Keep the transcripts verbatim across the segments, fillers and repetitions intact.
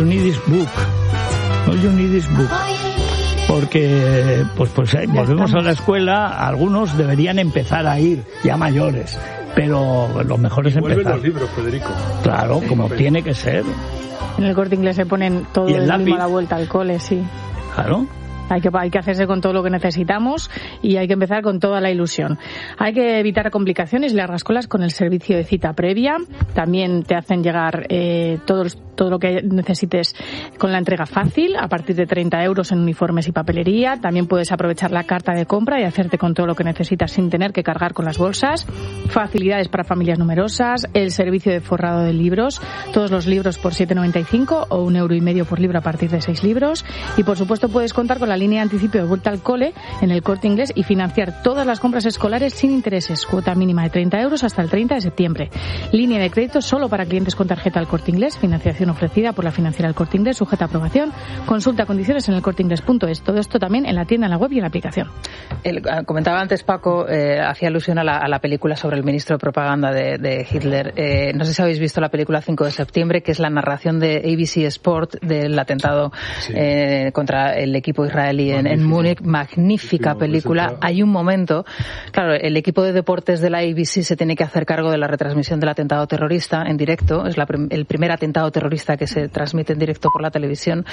you need this book. All you need this book. Porque, pues, pues eh, volvemos a la escuela, algunos deberían empezar a ir ya mayores, pero lo mejor es empezar. Vuelven los libros, Federico. Claro, como tiene que ser. En el Corte Inglés se ponen todo el lápiz a la vuelta al cole, sí. Claro. Hay que, hay que hacerse con todo lo que necesitamos y hay que empezar con toda la ilusión. Hay que evitar complicaciones y largas colas con el servicio de cita previa. También te hacen llegar eh, todo, todo lo que necesites con la entrega fácil, a partir de treinta euros en uniformes y papelería. También puedes aprovechar la carta de compra y hacerte con todo lo que necesitas sin tener que cargar con las bolsas. Facilidades para familias numerosas, el servicio de forrado de libros, todos los libros por siete noventa y cinco o un euro y medio por libro a partir de seis libros. Y por supuesto puedes contar con la línea de anticipo de vuelta al cole en el Corte Inglés y financiar todas las compras escolares sin intereses. Cuota mínima de treinta euros hasta el treinta de septiembre. Línea de crédito solo para clientes con tarjeta al Corte Inglés. Financiación ofrecida por la financiera del Corte Inglés, sujeta a aprobación. Consulta condiciones en el corte inglés punto es. Todo esto también en la tienda, en la web y en la aplicación. El, comentaba antes Paco, eh, hacía alusión a la, a la película sobre el ministro de propaganda de, de Hitler. Eh, no sé si habéis visto la película cinco de septiembre, que es la narración de A B C Sport del atentado sí. eh, contra el equipo israelí en, en Múnich. Magnífica película. Hay un momento, claro, el equipo de deportes de la A B C se tiene que hacer cargo de la retransmisión del atentado terrorista en directo. Es la, el primer atentado terrorista que se transmite en directo por la televisión.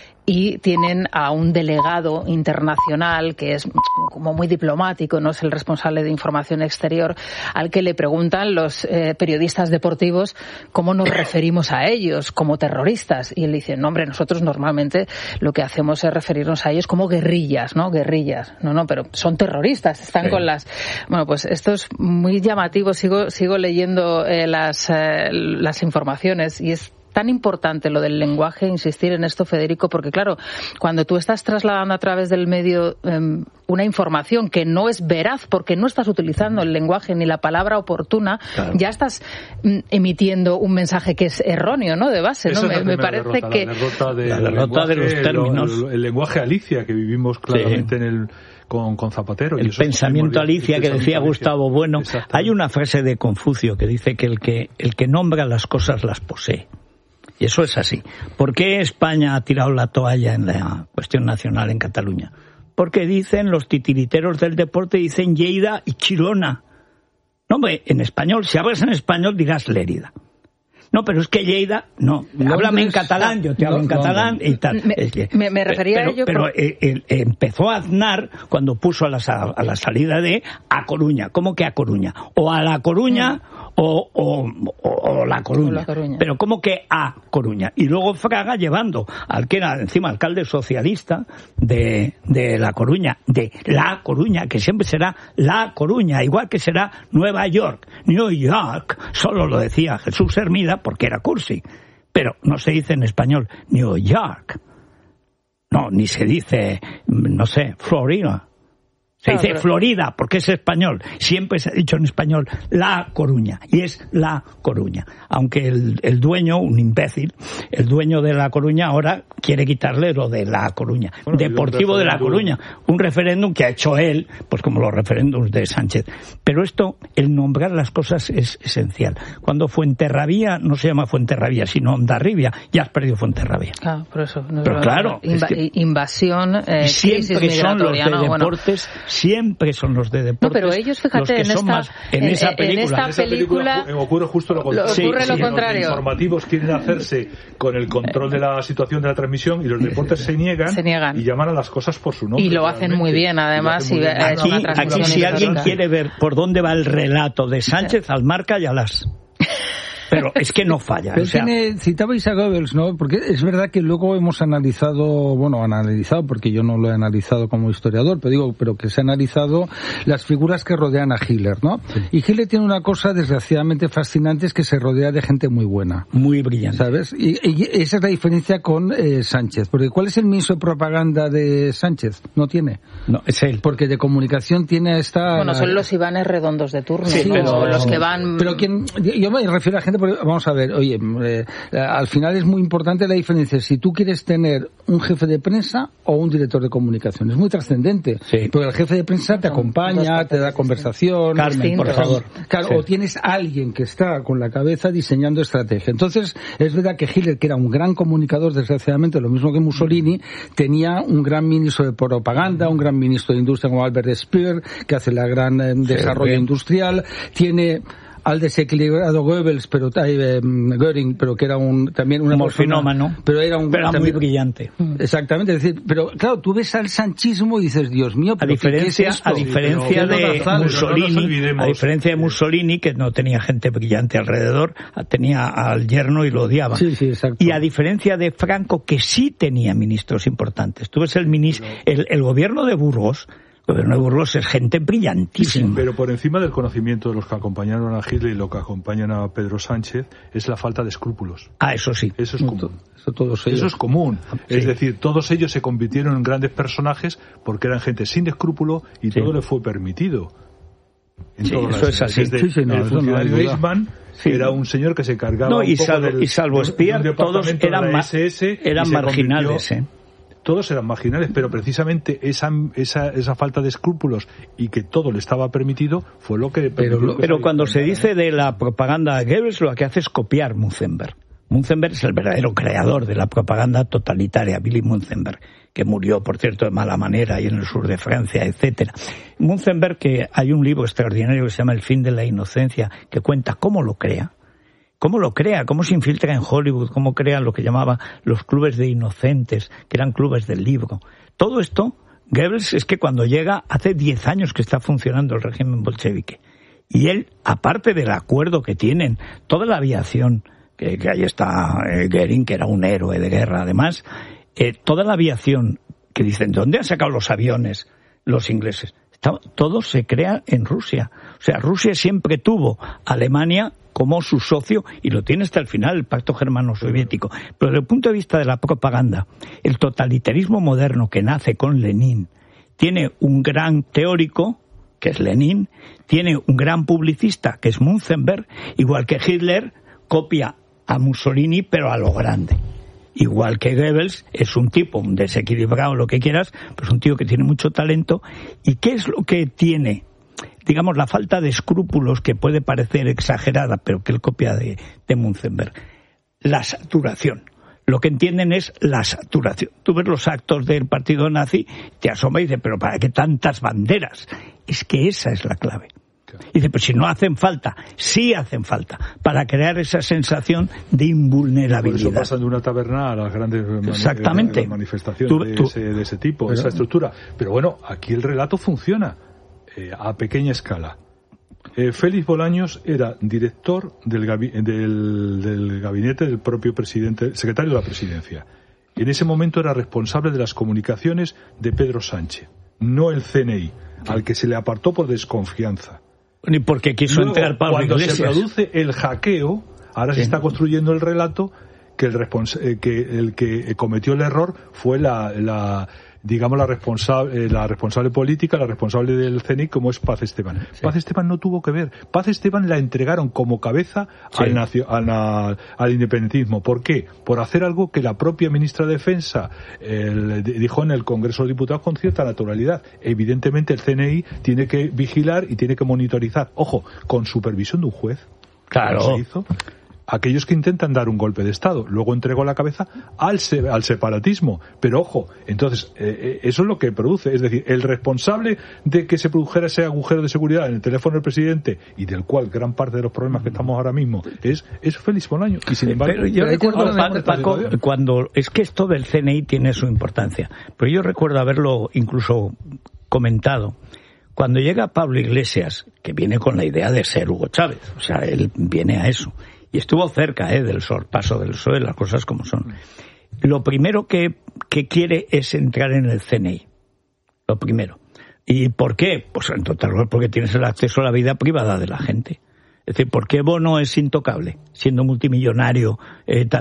Y tienen a un delegado internacional que es como muy diplomático, no es el responsable de información exterior, al que le preguntan los eh, periodistas deportivos cómo nos referimos a ellos como terroristas. Y él dice, no hombre, nosotros normalmente lo que hacemos es referirnos a ellos como guerrillas, ¿no? Guerrillas. No, no, pero son terroristas, están sí. con las... Bueno, pues esto es muy llamativo, sigo, sigo leyendo eh, las, eh, las informaciones y es tan importante lo del lenguaje, insistir en esto, Federico, porque claro, cuando tú estás trasladando a través del medio eh, una información que no es veraz porque no estás utilizando el lenguaje ni la palabra oportuna, claro. ya estás mm, emitiendo un mensaje que es erróneo, ¿no? De base, ¿no? Me, me parece derrota, que... La derrota, de, la derrota de los términos. El, el lenguaje Alicia que vivimos claramente sí. en el... Con, con Zapatero. El y eso pensamiento Alicia que decía Gustavo Bueno. Hay una frase de Confucio que dice que el que el que nombra las cosas las posee. Y eso es así. ¿Por qué España ha tirado la toalla en la cuestión nacional en Cataluña? Porque dicen los titiriteros del deporte, dicen Lleida y Girona. No, hombre, en español, si hablas en español dirás Lérida. No, pero es que Lleida, no, no háblame en catalán, yo te no, hablo en no, catalán no. y tal. Me, me, me refería pero, a ello. Pero por... eh, eh, empezó Aznar cuando puso a la, a la salida de A Coruña. ¿Cómo que A Coruña? O a La Coruña... Mm. O, o, o, o, la Coruña. o La Coruña, pero ¿cómo que a Coruña? Y luego Fraga llevando al que era encima alcalde socialista de, de La Coruña, de La Coruña, que siempre será La Coruña, igual que será Nueva York. New York, solo lo decía Jesús Hermida porque era cursi, pero no se dice en español New York. No, ni se dice, no sé, Florida. Se dice claro, pero... Florida, porque es español. Siempre se ha dicho en español La Coruña, y es La Coruña. Aunque el, el dueño, un imbécil, el dueño de La Coruña ahora quiere quitarle lo de La Coruña. Bueno, Deportivo de La Coruña. Un referéndum que ha hecho él, pues como los referéndums de Sánchez. Pero esto, el nombrar las cosas es esencial. Cuando Fuenterrabía no se llama Fuenterrabía, sino Hondarribia, ya has perdido Fuenterrabía. Claro, por eso. No pero claro. Inva- es que invasión, eh, siempre crisis son los de ¿no? deportes... Bueno. Siempre son los de deportes. No, pero ellos, fíjate, en, esta, más, en, en, esa película, en esta en esa película, película ocurre justo lo contrario. Lo, ocurre sí, lo sí, contrario. Los informativos quieren hacerse con el control de la situación de la transmisión y los deportes se niegan, se niegan. y llaman a las cosas por su nombre. Y lo hacen muy bien, además. Y muy bien. Aquí, aquí si alguien quiere ver por dónde va el relato de Sánchez, al marca y alas. Pero es que no falla. Pero o sea... tiene, citabais a Goebbels, ¿no? Porque es verdad que luego hemos analizado, bueno, analizado, porque yo no lo he analizado como historiador, pero digo, pero que se ha analizado las figuras que rodean a Hitler, ¿no? Sí. Y Hitler tiene una cosa desgraciadamente fascinante, es que se rodea de gente muy buena. Muy brillante. ¿Sabes? Y, y esa es la diferencia con eh, Sánchez. Porque ¿cuál es el ministro de propaganda de Sánchez? No tiene. No, es él. Porque de comunicación tiene esta... Bueno, son los Ivanes redondos de turno, sí, ¿no? pero, los que van... Pero quien, yo me refiero a gente, vamos a ver, oye, eh, al final es muy importante la diferencia si tú quieres tener un jefe de prensa o un director de comunicación. Es muy trascendente, sí. Porque el jefe de prensa te acompaña, te da conversación. Carmen, por favor. Claro, sí. O tienes a alguien que está con la cabeza diseñando estrategia. Entonces, es verdad que Hitler, que era un gran comunicador, desgraciadamente, lo mismo que Mussolini, tenía un gran ministro de propaganda, un gran ministro de industria como Albert Speer, que hace la gran eh, desarrollo sí, industrial, tiene al desequilibrado Goebbels, pero eh, Göring, pero que era un también una morfinómano, persona, pero era un pero era también, muy brillante. Exactamente, es decir, pero claro, tú ves al sanchismo y dices, Dios mío, pero a diferencia ¿qué es esto? a diferencia sí, de no Mussolini, no a diferencia de Mussolini, que no tenía gente brillante alrededor, tenía al yerno y lo odiaba. Sí, sí, exacto. Y a diferencia de Franco, que sí tenía ministros importantes. Tú ves el ministro, el, el gobierno de Burgos. El gobierno de Burgos es gente brillantísima. Sí, pero por encima del conocimiento de los que acompañaron a Hitler y lo que acompañan a Pedro Sánchez es la falta de escrúpulos. Ah, eso sí. Eso es común. Eso, todos ellos. Eso es común. Sí. Es decir, todos ellos se convirtieron en grandes personajes porque eran gente sin escrúpulo y sí. todo les fue permitido. En sí, eso es así. Desde sí, sí, no, el funcionario no Eichmann, sí. era un señor que se encargaba no, un y poco salvo, del, y salvo Speer, de, de todos eran, ma- S S eran marginales, ¿eh? Todos eran marginales, pero precisamente esa, esa esa falta de escrúpulos y que todo le estaba permitido fue lo que... Pero, lo, que pero cuando se dice de la propaganda de Goebbels, lo que hace es copiar Münzenberg. Münzenberg es el verdadero creador de la propaganda totalitaria, Willy Münzenberg, que murió, por cierto, de mala manera y en el sur de Francia, etcétera. Münzenberg, que hay un libro extraordinario que se llama El fin de la inocencia, que cuenta cómo lo crea. ¿Cómo lo crea? ¿Cómo se infiltra en Hollywood? ¿Cómo crean lo que llamaba los clubes de inocentes, que eran clubes del libro? Todo esto, Goebbels es que cuando llega, hace diez años que está funcionando el régimen bolchevique. Y él, aparte del acuerdo que tienen, toda la aviación, que, que ahí está eh, Goering, que era un héroe de guerra además, eh, toda la aviación, que dicen, ¿de dónde han sacado los aviones los ingleses? Está, todo se crea en Rusia. O sea, Rusia siempre tuvo a Alemania como su socio, y lo tiene hasta el final, el pacto germano-soviético. Pero desde el punto de vista de la propaganda, el totalitarismo moderno que nace con Lenin tiene un gran teórico, que es Lenin, tiene un gran publicista, que es Münzenberg, igual que Hitler copia a Mussolini, pero a lo grande. Igual que Goebbels es un tipo, un desequilibrado, lo que quieras, pero es un tío que tiene mucho talento. ¿Y qué es lo que tiene? Digamos, la falta de escrúpulos, que puede parecer exagerada, pero que él copia de, de Münzenberg. La saturación. Lo que entienden es la saturación. Tú ves los actos del partido nazi, te asoma y dices, pero ¿para qué tantas banderas? Es que esa es la clave. Y dice, pues si no hacen falta, sí hacen falta, para crear esa sensación de invulnerabilidad. Por eso pasan de una taberna a las grandes Exactamente. Mani- manifestaciones tú, de, tú, ese, de ese tipo, pero, esa estructura. Pero bueno, aquí el relato funciona eh, a pequeña escala. Eh, Félix Bolaños era director del, gabi- del, del gabinete del propio presidente, secretario de la presidencia. En ese momento era responsable de las comunicaciones de Pedro Sánchez, no el C N I, al que se le apartó por desconfianza. Ni porque quiso Luego, entrar Pablo cuando Iglesias. se produce el hackeo, ahora sí. se está construyendo el relato que el, respons- eh, que, el que cometió el error fue la, la digamos la responsable, eh, la responsable política, la responsable del C N I, como es Paz Esteban. Sí. Paz Esteban no tuvo que ver. Paz Esteban la entregaron como cabeza sí. al, nacio- al, al, al independentismo. ¿Por qué? Por hacer algo que la propia ministra de Defensa eh, dijo en el Congreso de Diputados con cierta naturalidad. Evidentemente el C N I tiene que vigilar y tiene que monitorizar. Ojo, con supervisión de un juez. Claro. Se hizo. Aquellos que intentan dar un golpe de Estado. Luego entregó la cabeza al, se- al separatismo. Pero ojo, entonces, eh, eso es lo que produce. Es decir, el responsable de que se produjera ese agujero de seguridad en el teléfono del presidente, y del cual gran parte de los problemas que estamos ahora mismo es, es Félix Bolaños. Y sin embargo, pero yo recuerdo, Paco, Paco, cuando, es que esto del C N I tiene su importancia. Pero yo recuerdo haberlo incluso comentado. Cuando llega Pablo Iglesias, que viene con la idea de ser Hugo Chávez, o sea, él viene a eso. Y estuvo cerca eh, del sorpaso del P S O E, las cosas como son. Lo primero que, que quiere es entrar en el C N I. Lo primero. ¿Y por qué? Pues en total porque tienes el acceso a la vida privada de la gente. Es decir, ¿por qué Bono es intocable, siendo multimillonario eh, tal?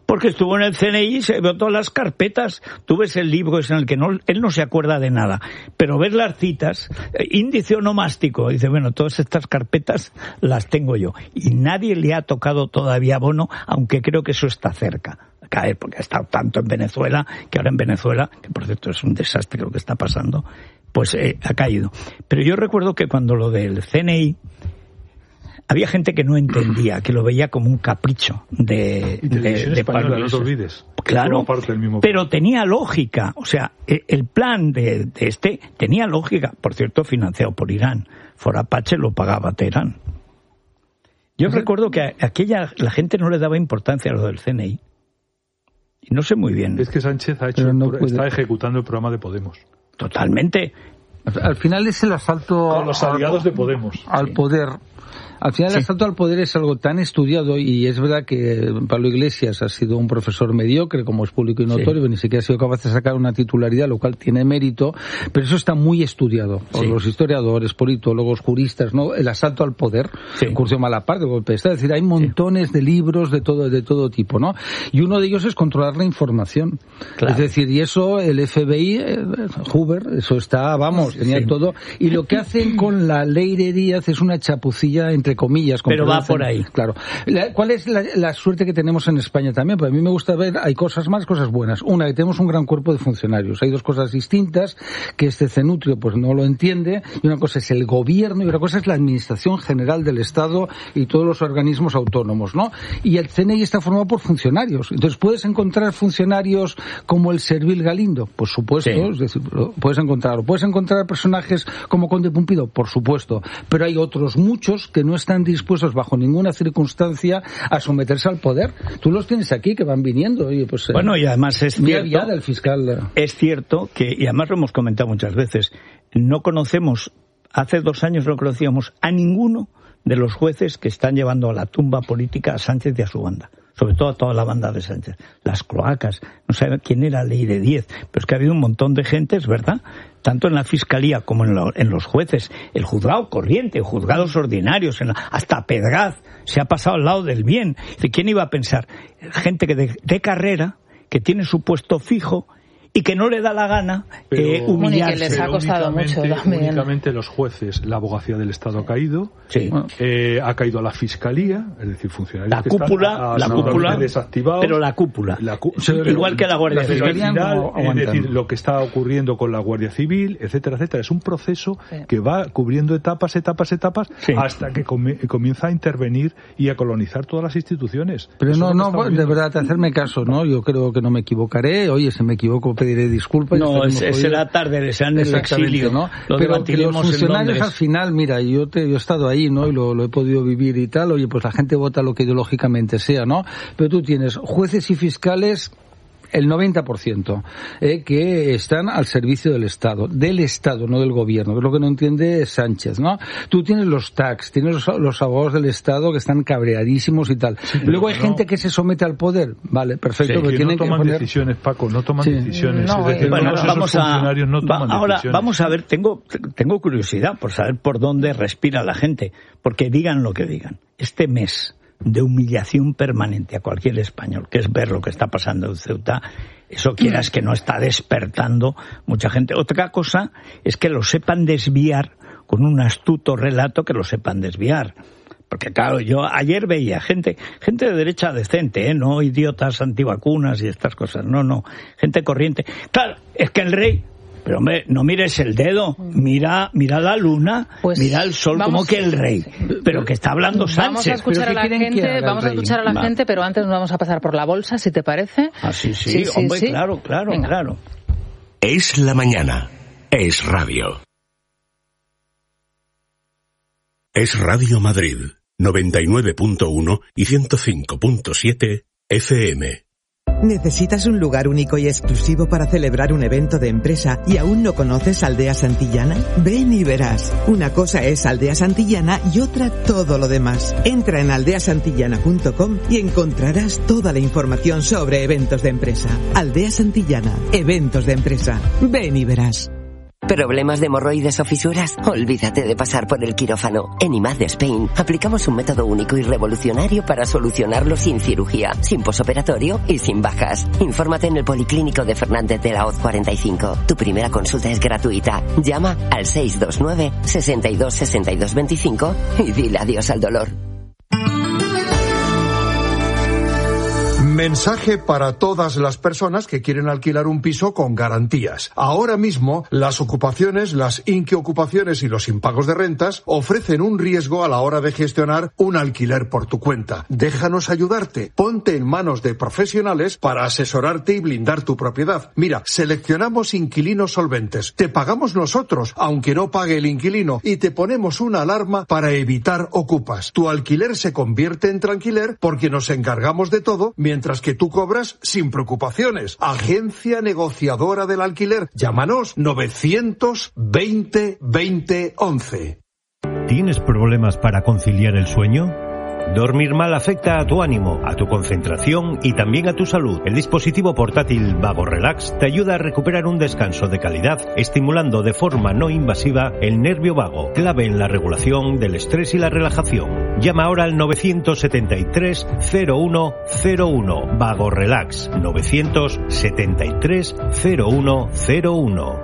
Porque estuvo en el C N I y se vio todas las carpetas. Tú ves el libro es en el que no, él no se acuerda de nada. Pero ves las citas, eh, índice onomástico, dice, bueno, todas estas carpetas las tengo yo. Y nadie le ha tocado todavía a Bono, aunque creo que eso está cerca. Caer, porque ha estado tanto en Venezuela, que ahora en Venezuela, que por cierto es un desastre lo que está pasando, pues eh, ha caído. Pero yo recuerdo que cuando lo del C N I, había gente que no entendía, que lo veía como un capricho de, y de, de Pablo Iglesias. No te olvides. Claro, pero tenía lógica. O sea, el plan de, de este tenía lógica. Por cierto, financiado por Irán. Forapache lo pagaba Teherán. Yo ¿Sí? recuerdo que a aquella la gente no le daba importancia a lo del C N I. Y no sé muy bien. Es que Sánchez ha hecho, no está ejecutando el programa de Podemos. Totalmente. Al final es el asalto con los aliados de Podemos al poder. Al final, sí. el asalto al poder es algo tan estudiado, y es verdad que Pablo Iglesias ha sido un profesor mediocre, como es público y notorio, sí. ni siquiera ha sido capaz de sacar una titularidad, lo cual tiene mérito, pero eso está muy estudiado por sí. los historiadores, politólogos, juristas, ¿no? El asalto al poder, sí. incursión Malaparte, golpista, es decir, hay montones sí. de libros de todo de todo tipo, ¿no? Y uno de ellos es controlar la información. Claro. Es decir, y eso el F B I, eh, Hoover, eso está, vamos, tenía sí. todo, y lo que hacen con la ley de Díaz es una chapucilla entre comillas. Pero va por ahí. Claro. La, ¿Cuál es la, la suerte que tenemos en España también? Pues a mí me gusta ver, hay cosas malas, cosas buenas. Una, que tenemos un gran cuerpo de funcionarios. Hay dos cosas distintas, que este Cenutrio pues no lo entiende, y una cosa es el gobierno y otra cosa es la administración general del Estado y todos los organismos autónomos, ¿no? Y el C N I está formado por funcionarios. Entonces, ¿puedes encontrar funcionarios como el Servil Galindo? Por supuesto, sí. es decir, puedes encontrarlo. ¿Puedes encontrar personajes como Conde Pumpido? Por supuesto. Pero hay otros muchos que no están dispuestos bajo ninguna circunstancia a someterse al poder. Tú los tienes aquí que van viniendo. Oye, pues, bueno, y además es cierto, el fiscal. Es cierto que, y además lo hemos comentado muchas veces, no conocemos, hace dos años no conocíamos a ninguno de los jueces que están llevando a la tumba política a Sánchez y a su banda. Sobre todo a toda la banda de Sánchez. Las cloacas, no sabe quién era Ley de diez, pero es que ha habido un montón de gentes, ¿verdad? Tanto en la Fiscalía como en, lo, en los jueces. El juzgado corriente, juzgados ordinarios, en la, hasta Pedraz se ha pasado al lado del bien. ¿Quién iba a pensar? Gente que de, de carrera, que tiene su puesto fijo y que no le da la gana pero, eh, humillarse. Que les ha costado mucho también. Únicamente los jueces, la abogacía del Estado ha caído, sí. eh, ha caído a la Fiscalía, es decir, funcionarios la que cúpula, están a, a la cúpula, desactivados. Pero la cúpula, la cu- sí, igual que la Guardia la Civil. Al final, no es decir, lo que está ocurriendo con la Guardia Civil, etcétera, etcétera, es un proceso sí. que va cubriendo etapas, etapas, etapas, sí. hasta que com- comienza a intervenir y a colonizar todas las instituciones. Pero Eso no, no, de verdad, hacerme caso, ¿no? Yo creo que no me equivocaré. Oye, si me equivoco pediré disculpas. No, es, será tarde, será en el exilio, ¿no? Lo pero que los funcionarios al final, mira, yo, te, yo he estado ahí, ¿no? Y lo, lo he podido vivir y tal, oye, pues la gente vota lo que ideológicamente sea, ¿no? Pero tú tienes jueces y fiscales, el noventa por ciento, eh, que están al servicio del Estado, del Estado, no del gobierno, que es lo que no entiende Sánchez, ¿no? Tú tienes los tax, tienes los, los abogados del Estado que están cabreadísimos y tal. Sí, Luego hay no. gente que se somete al poder, vale, perfecto, sí, pero que tienen no toman que poner... decisiones, Paco, no toman sí. decisiones. No, es decir, bueno, no, vamos esos funcionarios a, no toman va, ahora, decisiones. Vamos a ver, tengo, tengo curiosidad por saber por dónde respira la gente, porque digan lo que digan. Este mes de humillación permanente a cualquier español, que es ver lo que está pasando en Ceuta, eso quieras que no está despertando mucha gente. Otra cosa es que lo sepan desviar con un astuto relato, que lo sepan desviar. Porque claro, yo ayer veía gente, gente de derecha decente, ¿eh? No idiotas antivacunas y estas cosas, no, no, gente corriente. Claro, es que el rey... Pero hombre, no mires el dedo, mira mira la luna, pues mira el sol, vamos, como que el rey, pero que está hablando Sánchez. Vamos a escuchar a la gente, vamos a escuchar a la Va. gente, pero antes nos vamos a pasar por la bolsa, si te parece. Ah, sí, sí, sí hombre, sí, sí. claro, claro, Venga. claro. Es la mañana, es radio. Es Radio Madrid, noventa y nueve punto uno y ciento cinco punto siete F M. ¿Necesitas un lugar único y exclusivo para celebrar un evento de empresa y aún no conoces Aldea Santillana? Ven y verás. Una cosa es Aldea Santillana y otra todo lo demás. Entra en aldea santillana punto com y encontrarás toda la información sobre eventos de empresa. Aldea Santillana, eventos de empresa. Ven y verás. ¿Problemas de hemorroides o fisuras? Olvídate de pasar por el quirófano. En I M A D Spain aplicamos un método único y revolucionario para solucionarlo sin cirugía, sin posoperatorio y sin bajas. Infórmate en el Policlínico de Fernández de la Hoz cuarenta y cinco. Tu primera consulta es gratuita. Llama al seis dos nueve, sesenta y dos, sesenta y dos veinticinco y dile adiós al dolor. Mensaje para todas las personas que quieren alquilar un piso con garantías. Ahora mismo, las ocupaciones, las inquiocupaciones y los impagos de rentas ofrecen un riesgo a la hora de gestionar un alquiler por tu cuenta. Déjanos ayudarte. Ponte en manos de profesionales para asesorarte y blindar tu propiedad. Mira, seleccionamos inquilinos solventes. Te pagamos nosotros, aunque no pague el inquilino, y te ponemos una alarma para evitar ocupas. Tu alquiler se convierte en tranquiler porque nos encargamos de todo, mientras que tú cobras sin preocupaciones. Agencia negociadora del alquiler. Llámanos novecientos veinte veinte once. ¿Tienes problemas para conciliar el sueño? Dormir mal afecta a tu ánimo, a tu concentración y también a tu salud. El dispositivo portátil Vago Relax te ayuda a recuperar un descanso de calidad, estimulando de forma no invasiva el nervio vago, clave en la regulación del estrés y la relajación. Llama ahora al novecientos setenta y tres, cero uno cero uno. Vago Relax, novecientos setenta y tres, cero uno cero uno.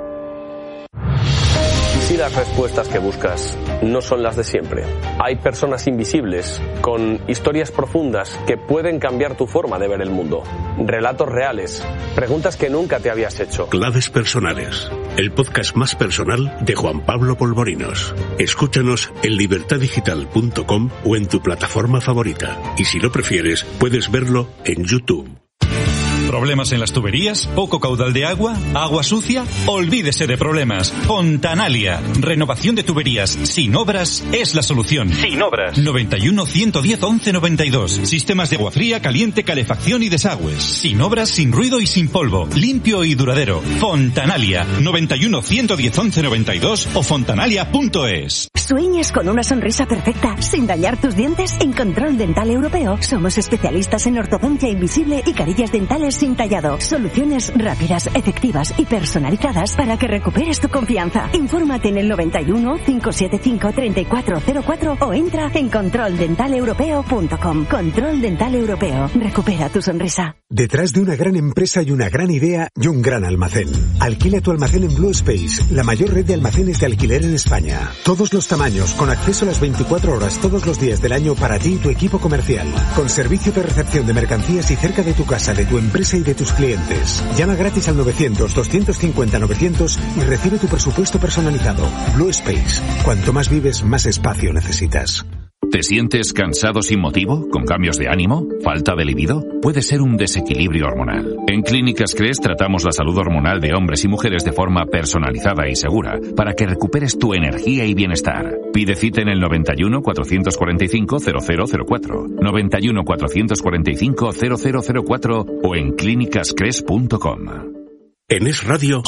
Si las respuestas que buscas no son las de siempre. Hay personas invisibles con historias profundas que pueden cambiar tu forma de ver el mundo. Relatos reales, preguntas que nunca te habías hecho. Claves personales, el podcast más personal de Juan Pablo Polvorinos. Escúchanos en libertad digital punto com o en tu plataforma favorita. Y si lo prefieres, puedes verlo en YouTube. ¿Problemas en las tuberías? ¿Poco caudal de agua? ¿Agua sucia? Olvídese de problemas. Fontanalia. Renovación de tuberías sin obras es la solución. Sin obras. noventa y uno, ciento diez, once noventa y dos. Sistemas de agua fría, caliente, calefacción y desagües. Sin obras, sin ruido y sin polvo. Limpio y duradero. Fontanalia. noventa y uno, ciento diez, once noventa y dos o fontanalia punto es. ¿Sueñas con una sonrisa perfecta sin dañar tus dientes? En Control Dental Europeo somos especialistas en ortodoncia invisible y carillas dentales sin tallado. Soluciones rápidas, efectivas y personalizadas para que recuperes tu confianza. Infórmate en el noventa y uno, cinco siete cinco, treinta y cuatro cero cuatro o entra en control dental europeo punto com. Control Dental Europeo. Recupera tu sonrisa. Detrás de una gran empresa y una gran idea y un gran almacén. Alquila tu almacén en Blue Space, la mayor red de almacenes de alquiler en España. Todos los tamaños, con acceso a las veinticuatro horas todos los días del año para ti y tu equipo comercial. Con servicio de recepción de mercancías y cerca de tu casa, de tu empresa y de tus clientes. Llama gratis al novecientos, doscientos cincuenta, novecientos y recibe tu presupuesto personalizado. Blue Space. Cuanto más vives, más espacio necesitas. ¿Te sientes cansado sin motivo? ¿Con cambios de ánimo? ¿Falta de libido? Puede ser un desequilibrio hormonal. En Clínicas Cres tratamos la salud hormonal de hombres y mujeres de forma personalizada y segura para que recuperes tu energía y bienestar. Pide cita en el noventa y uno, cuatrocientos cuarenta y cinco, cero cero cero cuatro, noventa y uno, cuatrocientos cuarenta y cinco, cero cero cero cuatro o en clínicas cres punto com. En Es Radio,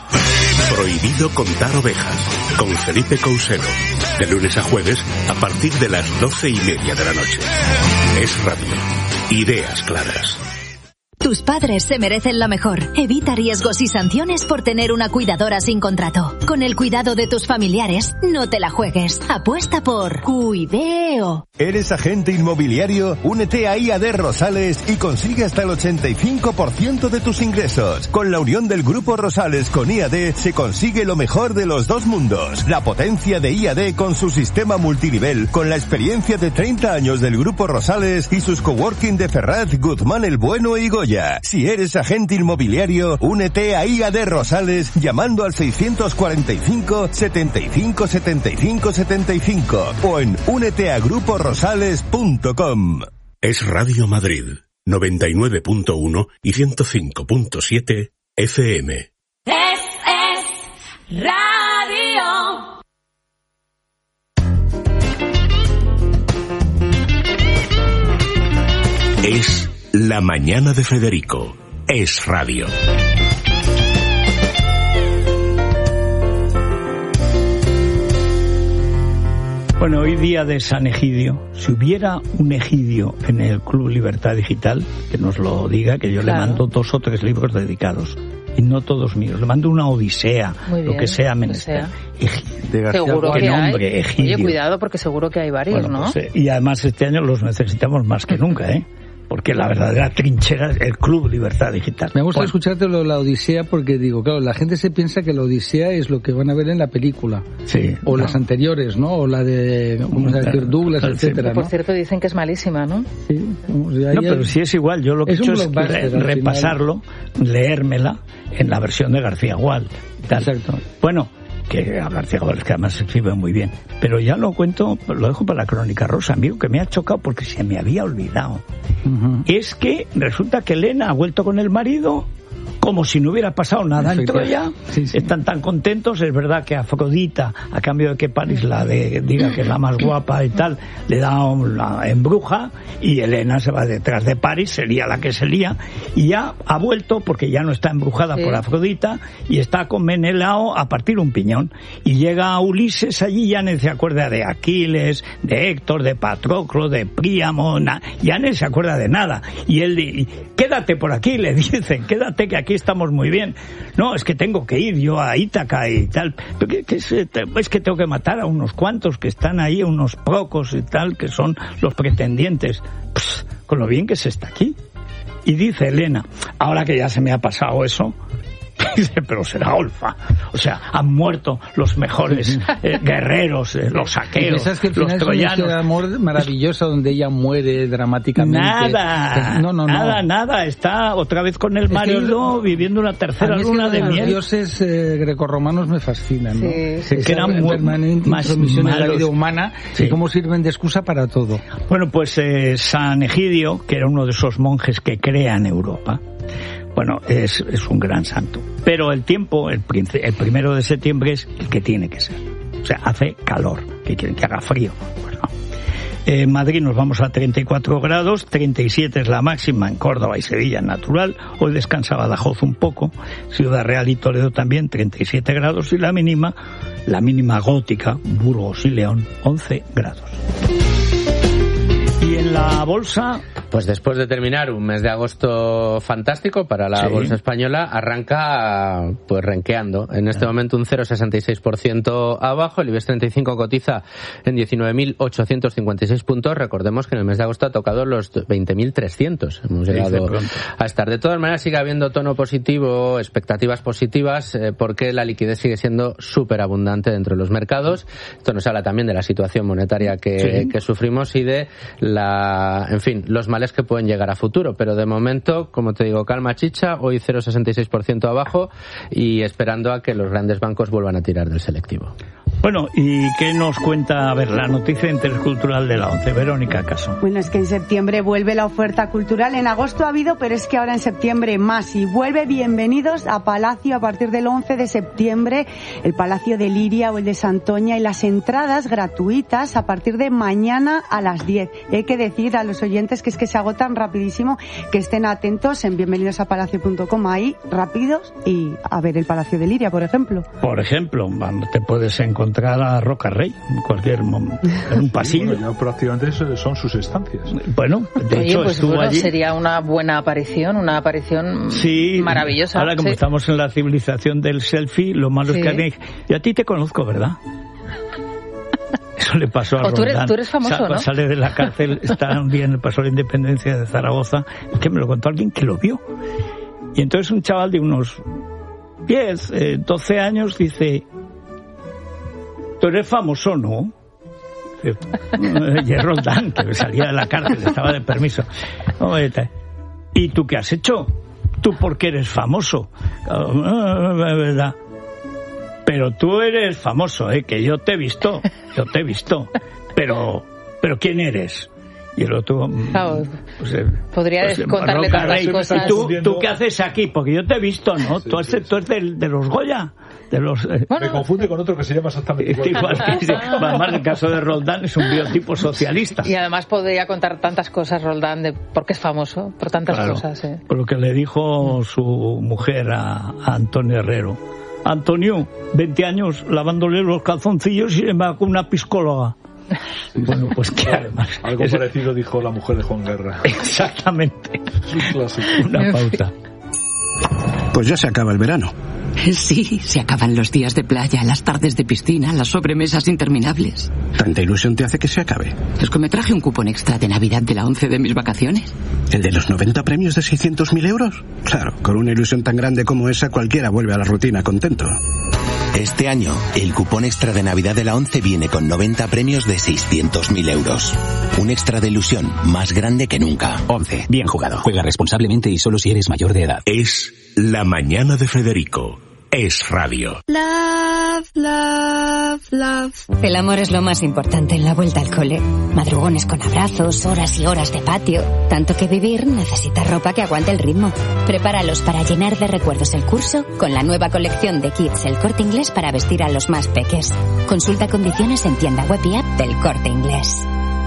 Prohibido contar ovejas, con Felipe Cousero. De lunes a jueves, a partir de las doce y media de la noche. Es Radio. Ideas claras. Tus padres se merecen lo mejor. Evita riesgos y sanciones por tener una cuidadora sin contrato. Con el cuidado de tus familiares, no te la juegues. Apuesta por Cuideo. ¿Eres agente inmobiliario? Únete a I A D Rosales y consigue hasta el ochenta y cinco por ciento de tus ingresos. Con la unión del Grupo Rosales con I A D se consigue lo mejor de los dos mundos. La potencia de I A D con su sistema multinivel, con la experiencia de treinta años del Grupo Rosales y sus coworking de Ferraz, Guzmán el Bueno y Goya. Si eres agente inmobiliario, únete a I A D Rosales llamando al seiscientos cuarenta y cinco, setenta y cinco, setenta y cinco, setenta y cinco o en únete a grupo rosales punto com. Es Radio Madrid, noventa y nueve punto uno y ciento cinco punto siete F M. Es, es Radio. Es La Mañana de Federico. Es Radio. Bueno, hoy día de San Egidio. Si hubiera un Egidio en el Club Libertad Digital, que nos lo diga, que yo claro. le mando dos o tres libros dedicados. y no todos míos. Le mando una Odisea, Muy bien, lo que sea menester. Seguro que nombre, hay. Egidio. Oye, cuidado, porque seguro que hay varios, Bueno, ¿no? pues, eh, y además este año los necesitamos más que nunca, ¿eh? Porque la verdadera trinchera es el Club Libertad Digital. Me gusta Bueno. escucharte lo de la Odisea porque digo, claro, la gente se piensa que la Odisea es lo que van a ver en la película. Sí. O no. las anteriores, ¿no? O la de, ¿cómo se llama? Douglas, Sí, etcétera, Por ¿no? cierto, dicen que es malísima, ¿no? Sí. O sea, No, ahí pero hay- si es igual, yo lo que he Es hecho un es blockbuster, re- al repasarlo, leérmela en la versión de García Gual. Tal. Exacto. Bueno, que a García Gual es que además escribe muy bien. Pero ya lo cuento, lo dejo para la Crónica Rosa, amigo, que me ha chocado porque se me había olvidado. Ujú. Es que resulta que Elena ha vuelto con el marido como si no hubiera pasado nada en Troya. Sí, sí. Están tan contentos. Es verdad que Afrodita, a cambio de que París la de, diga que es la más guapa y tal, le da una embruja, y Elena se va detrás de París, sería la que sería, y ya ha vuelto porque ya no está embrujada Sí. por Afrodita y está con Menelao a partir un piñón. Y llega Ulises allí y ya no se acuerda de Aquiles, de Héctor, de Patroclo, de Príamo, na- ya no se acuerda de nada. Y él di- quédate por aquí, le dicen, quédate que aquí estamos muy bien. No, es que tengo que ir yo a Ítaca y tal. Pero que- que es, es que tengo que matar a unos cuantos que están ahí, unos procos y tal, que son los pretendientes. Pss, con lo bien que se está aquí. Y dice Elena, ahora que ya se me ha pasado eso, dice, pero será Olfa. O sea, han muerto los mejores eh, guerreros, eh, los Y saqueos, piensas que al los final es una historia de troyanos. amor maravillosa donde ella muere dramáticamente. Nada, no, no, no. nada, nada. Está otra vez con el Es que marido los- viviendo una A tercera mí es que luna lo de los miel. dioses eh, grecorromanos me fascinan, ¿no? Sí, Esa que eran muy- permanente más intromisión en la malos. vida humana Sí. y cómo sirven de excusa para todo. Bueno, pues eh, San Egidio, que era uno de esos monjes que crean Europa, bueno, es, es un gran santo. Pero el tiempo, el, prince- el primero de septiembre es el que tiene que ser. O sea, hace calor. ¿Qué quieren? Que haga frío. Pues no. En Madrid nos vamos a treinta y cuatro grados, treinta y siete es la máxima en Córdoba y Sevilla, natural. Hoy descansa Badajoz un poco, Ciudad Real y Toledo también, treinta y siete grados, y la mínima, la mínima gótica, Burgos y León, once grados. Y en la bolsa, Pues después de terminar un mes de agosto fantástico para la Sí. bolsa española, arranca pues renqueando. En este momento un cero coma sesenta y seis por ciento abajo, el IBEX treinta y cinco cotiza en diecinueve mil ochocientos cincuenta y seis puntos. Recordemos que en el mes de agosto ha tocado los veinte mil trescientos. Hemos Dice llegado pronto. a estar. De todas maneras sigue habiendo tono positivo, expectativas positivas, eh, porque la liquidez sigue siendo súper abundante dentro de los mercados. Esto nos habla también de la situación monetaria que, Sí. que sufrimos y de la, en fin, los males que pueden llegar a futuro, pero de momento, como te digo, calma chicha, hoy cero coma sesenta y seis por ciento abajo y esperando a que los grandes bancos vuelvan a tirar del selectivo. bueno, ¿y qué nos cuenta, a ver, la noticia intercultural de la once? Verónica Caso. Bueno, es que en septiembre vuelve la oferta cultural. En agosto ha habido, pero es que ahora en septiembre más. Y vuelve Bienvenidos a Palacio a partir del once de septiembre, el Palacio de Liria o el de Santoña, y las entradas gratuitas a partir de mañana a las diez. Y hay que decir a los oyentes que es que se agotan rapidísimo, que estén atentos en bienvenidos a palacio punto com, ahí rápidos, y a ver el Palacio de Liria, por ejemplo. Por ejemplo, vamos, te puedes encontrar a Roca Rey en cualquier momento, en un pasillo. Bueno, ya prácticamente son sus estancias. Bueno, de Oye, hecho pues estuvo bueno, allí. sería una buena aparición, una aparición Sí, maravillosa. ahora como sí. estamos en la civilización del selfie, lo malo Sí. es que alguien... Y a ti te conozco, ¿verdad? Eso le pasó a O tú eres- Roldán. tú eres famoso, Sa- ¿no? Sale de la cárcel, está un día en el Paso de la Independencia de Zaragoza, es que me lo contó alguien que lo vio. Y entonces un chaval de unos diez, eh, doce años dice, tú eres famoso, ¿no? Y es Roldán, que salía de la cárcel, estaba de permiso. ¿Y tú qué has hecho? ¿Tú por qué eres famoso? ¿Verdad? Pero tú eres famoso, ¿eh? Que yo te he visto, yo te he visto. Pero, pero ¿quién eres? Y el otro... Claro, pues, eh, podría pues, contarle Roca tantas Rey. cosas. ¿Y tú, tú qué haces aquí? Porque yo te he visto, ¿no? Sí, tú, sí, eres, tú eres del- de los Goya. De los, eh, Me confunde con otro que se llama exactamente igual. igual que ese. Además, el caso de Roldán es un biotipo socialista. Y además podría contar tantas cosas, Roldán, de porque es famoso, por tantas Claro, cosas. ¿eh? por lo que le dijo su mujer a, a Antonio Herrero. Antonio, veinte años lavándole los calzoncillos y me va con una psicóloga. Bueno, pues que además... Algo es- parecido dijo la mujer de Juan Guerra. Exactamente. Es un clásico. Una pausa. Pues ya se acaba el verano. Sí, se acaban los días de playa, las tardes de piscina, las sobremesas interminables. ¿Tanta ilusión te hace que se acabe? Es que me traje un cupón extra de Navidad de la once de mis vacaciones. ¿El de los noventa premios de seiscientos mil euros? Claro, con una ilusión tan grande como esa, cualquiera vuelve a la rutina contento. Este año, el cupón extra de Navidad de la once viene con noventa premios de seiscientos mil euros. Un extra de ilusión más grande que nunca. once. Bien jugado. Juega responsablemente y solo si eres mayor de edad. Es La Mañana de Federico. Es radio. Love, love, love. El amor es lo más importante en la vuelta al cole. Madrugones con abrazos, horas y horas de patio. Tanto que vivir necesita ropa que aguante el ritmo. Prepáralos para llenar de recuerdos el curso con la nueva colección de kits El Corte Inglés para vestir a los más peques. Consulta condiciones en tienda web y app del Corte Inglés.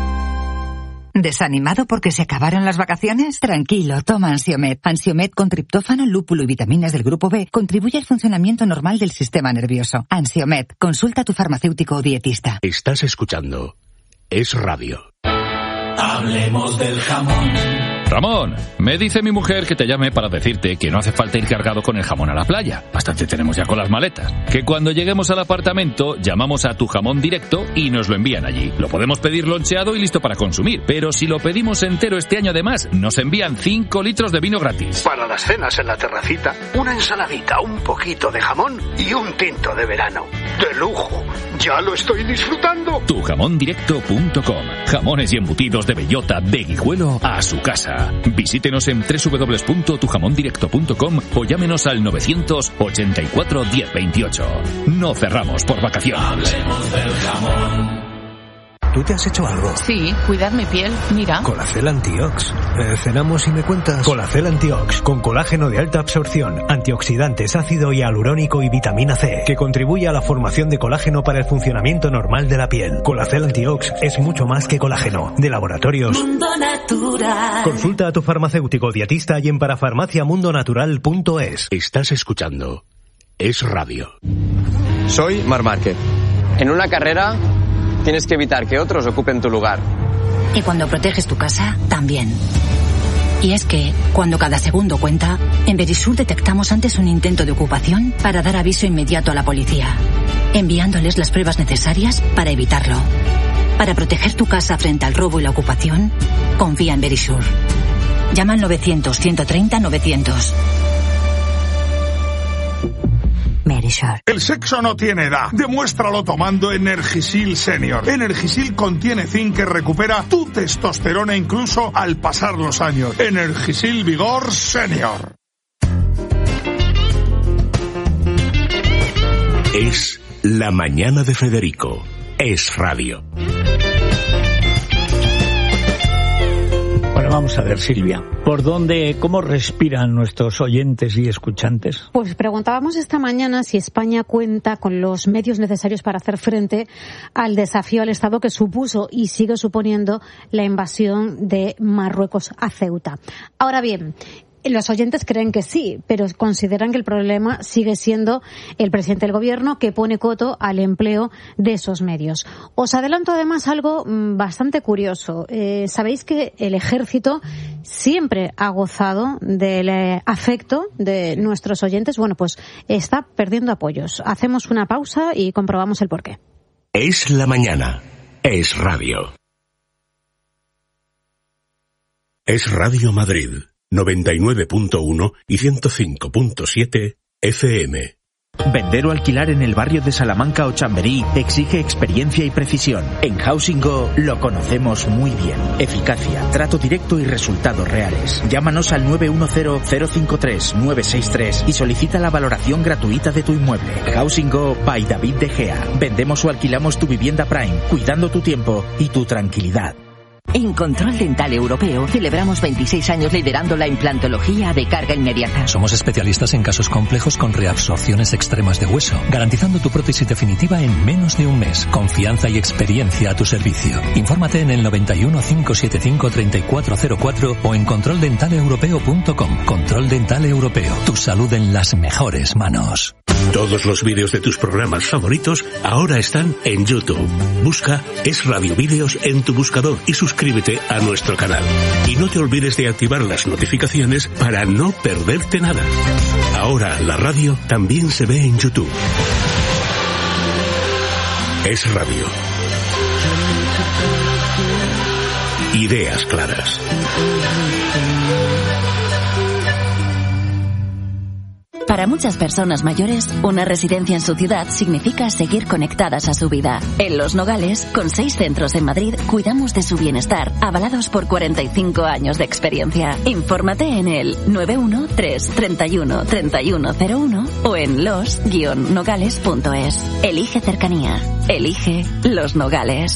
¿Desanimado porque se acabaron las vacaciones? Tranquilo, toma Ansiomed. Ansiomed con triptófano, lúpulo y vitaminas del grupo B contribuye al funcionamiento normal del sistema nervioso. Ansiomed, consulta a tu farmacéutico o dietista. Estás escuchando Es Radio. Hablemos del jamón. Ramón, me dice mi mujer que te llame para decirte que no hace falta ir cargado con el jamón a la playa. Bastante tenemos ya con las maletas. Que cuando lleguemos al apartamento, llamamos a Tu Jamón Directo y nos lo envían allí. Lo podemos pedir loncheado y listo para consumir. Pero si lo pedimos entero este año además, nos envían cinco litros de vino gratis. Para las cenas en la terracita, una ensaladita, un poquito de jamón y un tinto de verano. ¡De lujo! ¡Ya lo estoy disfrutando! tu jamón directo punto com. Jamones y embutidos de bellota de Guijuelo a su casa. Visítenos en doble u doble u doble u punto tu jamón directo punto com o llámenos al novecientos ochenta y cuatro diez veintiocho. No cerramos por vacaciones. Hablemos del jamón. ¿Tú te has hecho algo? Sí, cuidar mi piel, mira. Colacel Antiox. Eh, cenamos y me cuentas. Colacel Antiox, con colágeno de alta absorción, antioxidantes, ácido hialurónico y vitamina C, que contribuye a la formación de colágeno para el funcionamiento normal de la piel. Colacel Antiox es mucho más que colágeno. De laboratorios Mundo Natural. Consulta a tu farmacéutico dietista y en parafarmacia mundo natural punto es. Estás escuchando Es Radio. Soy Marc Márquez. En una carrera tienes que evitar que otros ocupen tu lugar. Y cuando proteges tu casa, también. Y es que, cuando cada segundo cuenta, en Verisur detectamos antes un intento de ocupación para dar aviso inmediato a la policía, enviándoles las pruebas necesarias para evitarlo. Para proteger tu casa frente al robo y la ocupación, confía en Verisur. Llama al novecientos, ciento treinta, novecientos. Verisur. El sexo no tiene edad. Demuéstralo tomando Energisil Senior. Energisil contiene zinc que recupera tu testosterona incluso al pasar los años. Energisil Vigor Senior. Es La Mañana de Federico. Es Radio. Bueno, vamos a ver, Silvia, ¿por dónde, cómo respiran nuestros oyentes y escuchantes? Pues preguntábamos esta mañana si España cuenta con los medios necesarios para hacer frente al desafío al Estado que supuso y sigue suponiendo la invasión de Marruecos a Ceuta. Ahora bien, los oyentes creen que sí, pero consideran que el problema sigue siendo el presidente del gobierno que pone coto al empleo de esos medios. Os adelanto además algo bastante curioso. Eh, Sabéis que el ejército siempre ha gozado del eh, afecto de nuestros oyentes. Bueno, pues está perdiendo apoyos. Hacemos una pausa y comprobamos el porqué. Es la mañana. Es Radio. Es Radio Madrid. noventa y nueve punto uno y ciento cinco punto siete F M. Vender o alquilar en el barrio de Salamanca o Chamberí exige experiencia y precisión. En Housing Go lo conocemos muy bien. Eficacia, trato directo y resultados reales. Llámanos al nueve uno cero, cero cinco tres, nueve seis tres y solicita la valoración gratuita de tu inmueble. Housing Go by David De Gea. Vendemos o alquilamos tu vivienda Prime, cuidando tu tiempo y tu tranquilidad. En Control Dental Europeo celebramos veintiséis años liderando la implantología de carga inmediata. Somos especialistas en casos complejos con reabsorciones extremas de hueso, garantizando tu prótesis definitiva en menos de un mes. Confianza y experiencia a tu servicio. Infórmate en el noventa y uno, cinco setenta y cinco, treinta y cuatro cero cuatro o en control dental europeo punto com. Control Dental Europeo. Tu salud en las mejores manos. Todos los vídeos de tus programas favoritos ahora están en YouTube. Busca Es Radio Vídeos en tu buscador y suscríbete a nuestro canal. Y no te olvides de activar las notificaciones para no perderte nada. Ahora la radio también se ve en YouTube. Es Radio. Ideas claras. Para muchas personas mayores, una residencia en su ciudad significa seguir conectadas a su vida. En Los Nogales, con seis centros en Madrid, cuidamos de su bienestar, avalados por cuarenta y cinco años de experiencia. Infórmate en el nueve uno tres, treinta y uno, treinta y uno cero uno o en los guion nogales punto es. Elige cercanía. Elige Los Nogales.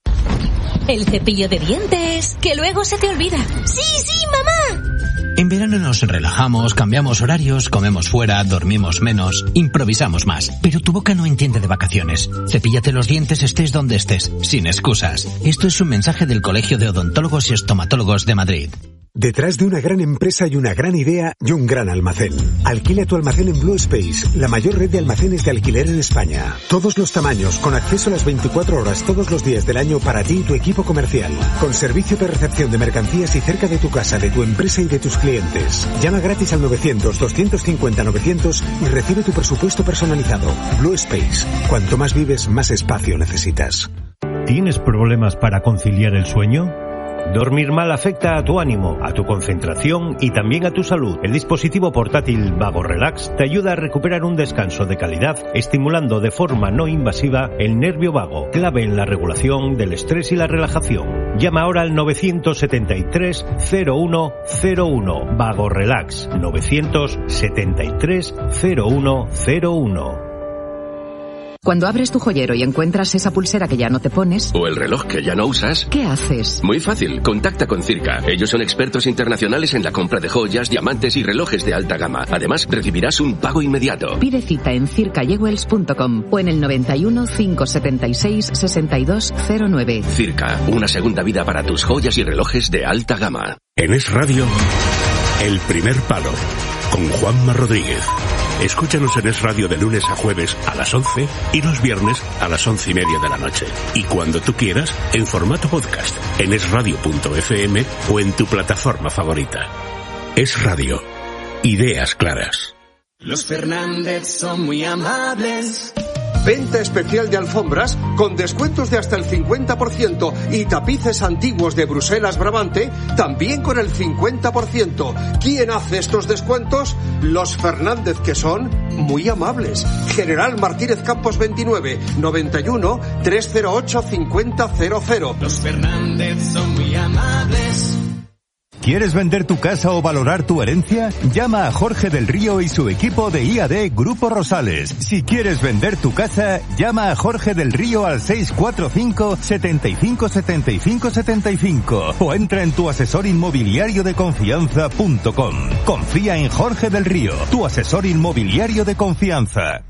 El cepillo de dientes, que luego se te olvida. ¡Sí, sí, mamá! En verano nos relajamos, cambiamos horarios, comemos fuera, dormimos menos, improvisamos más. Pero tu boca no entiende de vacaciones. Cepíllate los dientes estés donde estés, sin excusas. Esto es un mensaje del Colegio de Odontólogos y Estomatólogos de Madrid. Detrás de una gran empresa hay una gran idea y un gran almacén. Alquila tu almacén en Blue Space, la mayor red de almacenes de alquiler en España. Todos los tamaños, con acceso a las veinticuatro horas todos los días del año para ti y tu equipo comercial. Con servicio de recepción de mercancías y cerca de tu casa, de tu empresa y de tus clientes. Llama gratis al novecientos, doscientos cincuenta, novecientos y recibe tu presupuesto personalizado. Blue Space. Cuanto más vives, más espacio necesitas. ¿Tienes problemas para conciliar el sueño? Dormir mal afecta a tu ánimo, a tu concentración y también a tu salud. El dispositivo portátil Vago Relax te ayuda a recuperar un descanso de calidad, estimulando de forma no invasiva el nervio vago, clave en la regulación del estrés y la relajación. Llama ahora al novecientos setenta y tres, cero uno cero uno. Vago Relax, novecientos setenta y tres, cero uno cero uno. Cuando abres tu joyero y encuentras esa pulsera que ya no te pones... O el reloj que ya no usas... ¿Qué haces? Muy fácil, contacta con Circa. Ellos son expertos internacionales en la compra de joyas, diamantes y relojes de alta gama. Además, recibirás un pago inmediato. Pide cita en circa jewels punto com o en el noventa y uno, cinco setenta y seis, sesenta y dos cero nueve. Circa, una segunda vida para tus joyas y relojes de alta gama. En Es Radio, El Primer Palo, con Juanma Rodríguez. Escúchanos en Es Radio de lunes a jueves a las once y los viernes a las once y media de la noche. Y cuando tú quieras, en formato podcast, en es radio punto efe eme o en tu plataforma favorita. Es Radio. Ideas claras. Los Fernández son muy amables. Venta especial de alfombras con descuentos de hasta el cincuenta por ciento y tapices antiguos de Bruselas Brabante también con el cincuenta por ciento. ¿Quién hace estos descuentos? Los Fernández, que son muy amables. General Martínez Campos veintinueve, noventa y uno, trescientos ocho, cincuenta cero cero. Los Fernández son muy amables. ¿Quieres vender tu casa o valorar tu herencia? Llama a Jorge del Río y su equipo de I A D Grupo Rosales. Si quieres vender tu casa, llama a Jorge del Río al seis cuatro cinco, setenta y cinco, setenta y cinco, setenta y cinco o entra en tu asesor inmobiliario de confianza punto com. Confía en Jorge del Río, tu asesor inmobiliario de confianza.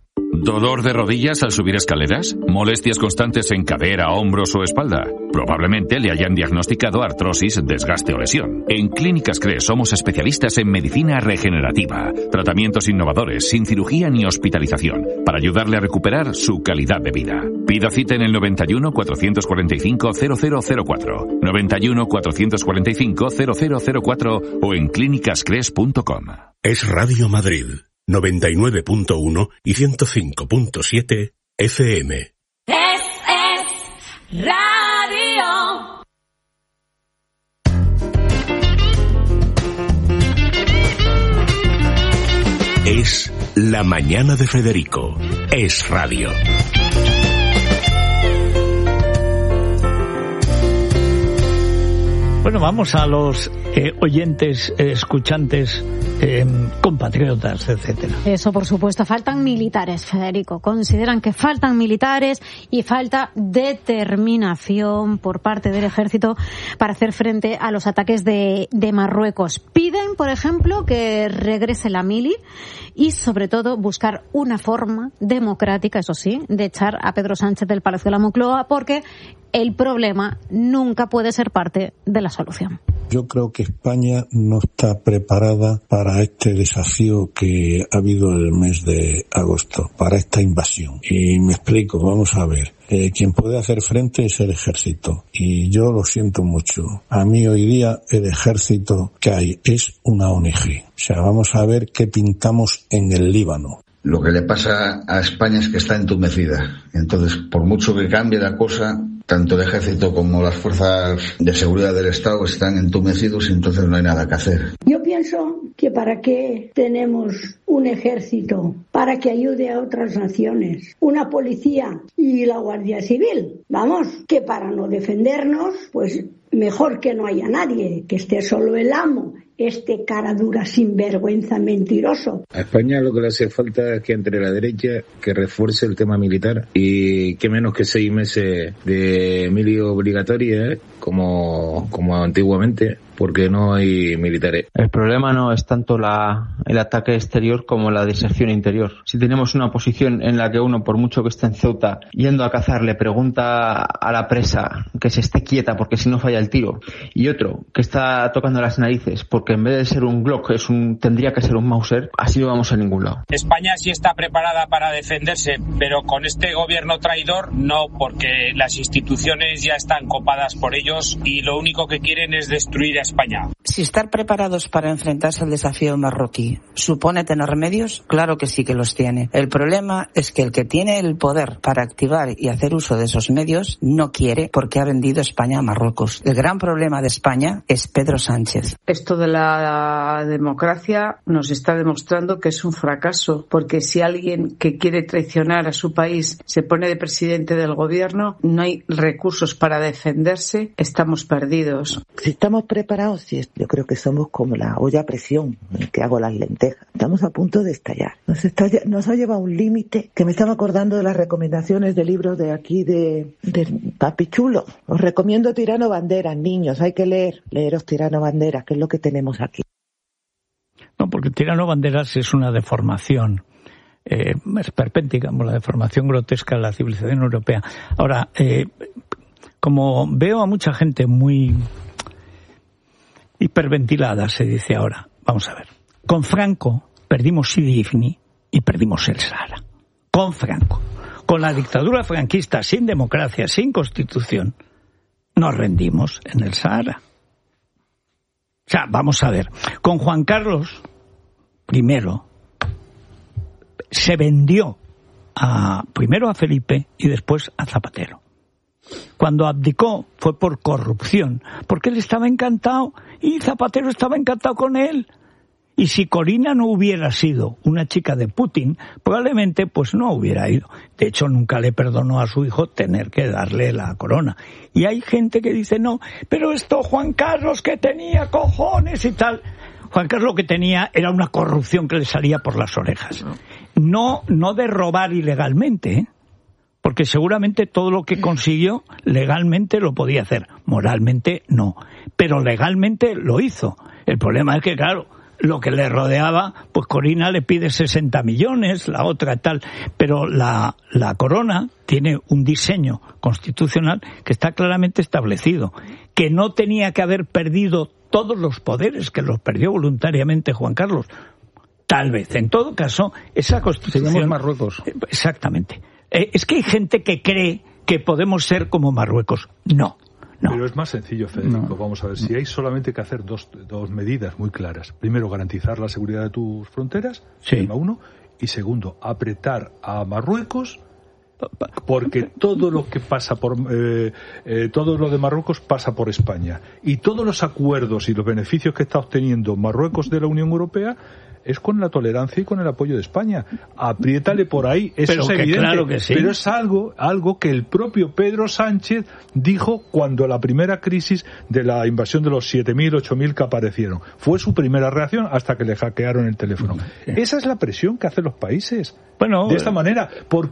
¿Dolor de rodillas al subir escaleras? ¿Molestias constantes en cadera, hombros o espalda? Probablemente le hayan diagnosticado artrosis, desgaste o lesión. En Clínicas Cres somos especialistas en medicina regenerativa, tratamientos innovadores, sin cirugía ni hospitalización, para ayudarle a recuperar su calidad de vida. Pida cita en el noventa y uno, cuatrocientos cuarenta y cinco, cero cero cero cuatro, noventa y uno, cuatrocientos cuarenta y cinco, cero cero cero cuatro o en clínicas cres punto com. Es Radio Madrid. noventa y nueve punto uno y ciento cinco punto siete efe eme. Es, es Radio. Es La Mañana de Federico. Es Radio. Bueno, vamos a los eh, oyentes, eh, escuchantes, eh, compatriotas, etcétera. Eso, por supuesto. Faltan militares, Federico. Consideran que faltan militares y falta determinación por parte del ejército para hacer frente a los ataques de, de Marruecos. Piden, por ejemplo, que regrese la mili y, sobre todo, buscar una forma democrática, eso sí, de echar a Pedro Sánchez del Palacio de la Moncloa, porque el problema nunca puede ser parte de la solución. Yo creo que España no está preparada para este desafío que ha habido el mes de agosto, para esta invasión. Y me explico, vamos a ver. Eh, quien puede hacer frente es el ejército. Y yo lo siento mucho. A mí hoy día el ejército que hay es una O N G. O sea, vamos a ver qué pintamos en el Líbano. Lo que le pasa a España es que está entumecida. Entonces, por mucho que cambie la cosa, tanto el ejército como las fuerzas de seguridad del Estado están entumecidos y entonces no hay nada que hacer. Yo pienso que para qué tenemos un ejército, para que ayude a otras naciones, una policía y la Guardia Civil. Vamos, que para no defendernos, pues mejor que no haya nadie, que esté solo el amo. Este cara dura, sinvergüenza, mentiroso. A España lo que le hace falta es que entre la derecha que refuerce el tema militar y que menos que seis meses de mili obligatoria, ¿eh? como, como antiguamente, porque no hay militares. El problema no es tanto la, el ataque exterior como la deserción interior. Si tenemos una posición en la que uno, por mucho que esté en Ceuta, yendo a cazar, le pregunta a la presa que se esté quieta porque si no falla el tiro, y otro que está tocando las narices porque en vez de ser un Glock es un, tendría que ser un Mauser, así no vamos a ningún lado. España sí está preparada para defenderse, pero con este gobierno traidor no, porque las instituciones ya están copadas por ellos y lo único que quieren es destruir a España. Si estar preparados para enfrentarse al desafío marroquí supone tener medios, claro que sí que los tiene. El problema es que el que tiene el poder para activar y hacer uso de esos medios no quiere, porque ha vendido España a Marruecos. El gran problema de España es Pedro Sánchez. Esto de la democracia nos está demostrando que es un fracaso, porque si alguien que quiere traicionar a su país se pone de presidente del gobierno, no hay recursos para defenderse, estamos perdidos. Si estamos preparados, sí, yo creo que somos como la olla a presión en que hago las lentejas. Estamos a punto de estallar. Nos, está, nos ha llevado a un límite que me estaba acordando de las recomendaciones de libros de aquí de, de Papi Chulo. Os recomiendo Tirano Banderas, niños, hay que leer, leeros Tirano Banderas, que es lo que tenemos aquí. No, porque Tirano Banderas es una deformación eh, esperpéntica, la deformación grotesca de la civilización europea. Ahora, eh, como veo a mucha gente muy hiperventilada, se dice ahora, vamos a ver, con Franco perdimos Sidi Ifni y perdimos el Sahara. Con Franco. Con la dictadura franquista, sin democracia, sin constitución, nos rendimos en el Sahara. O sea, vamos a ver, con Juan Carlos primero se vendió a, primero a Felipe y después a Zapatero. Cuando abdicó fue por corrupción, porque él estaba encantado y Zapatero estaba encantado con él. Y si Corina no hubiera sido una chica de Putin, probablemente pues no hubiera ido. De hecho, nunca le perdonó a su hijo tener que darle la corona. Y hay gente que dice, no, pero esto Juan Carlos que tenía cojones y tal. Juan Carlos lo que tenía era una corrupción que le salía por las orejas. No, no de robar ilegalmente, ¿eh? Porque seguramente todo lo que consiguió legalmente lo podía hacer. Moralmente no. Pero legalmente lo hizo. El problema es que, claro, lo que le rodeaba, pues Corina le pide sesenta millones, la otra tal, pero la, la corona tiene un diseño constitucional que está claramente establecido, que no tenía que haber perdido todos los poderes, que los perdió voluntariamente Juan Carlos. Tal vez, en todo caso, esa constitución... Tenemos Marruecos. Exactamente. Eh, es que hay gente que cree que podemos ser como Marruecos. No. No. Pero es más sencillo, Federico. No. Vamos a ver, si hay solamente que hacer dos, dos medidas muy claras. Primero, garantizar la seguridad de tus fronteras, sí. Tema uno. Y segundo, apretar a Marruecos, porque todo lo que pasa por eh, eh, todo lo de Marruecos pasa por España. Y todos los acuerdos y los beneficios que está obteniendo Marruecos de la Unión Europea es con la tolerancia y con el apoyo de España. Apriétale por ahí, eso pero es que evidente. Claro que sí. Pero es algo, algo que el propio Pedro Sánchez dijo cuando la primera crisis de la invasión de los siete mil, ocho mil que aparecieron. Fue su primera reacción hasta que le hackearon el teléfono. Sí. Esa es la presión que hacen los países. Bueno, de esta manera, porque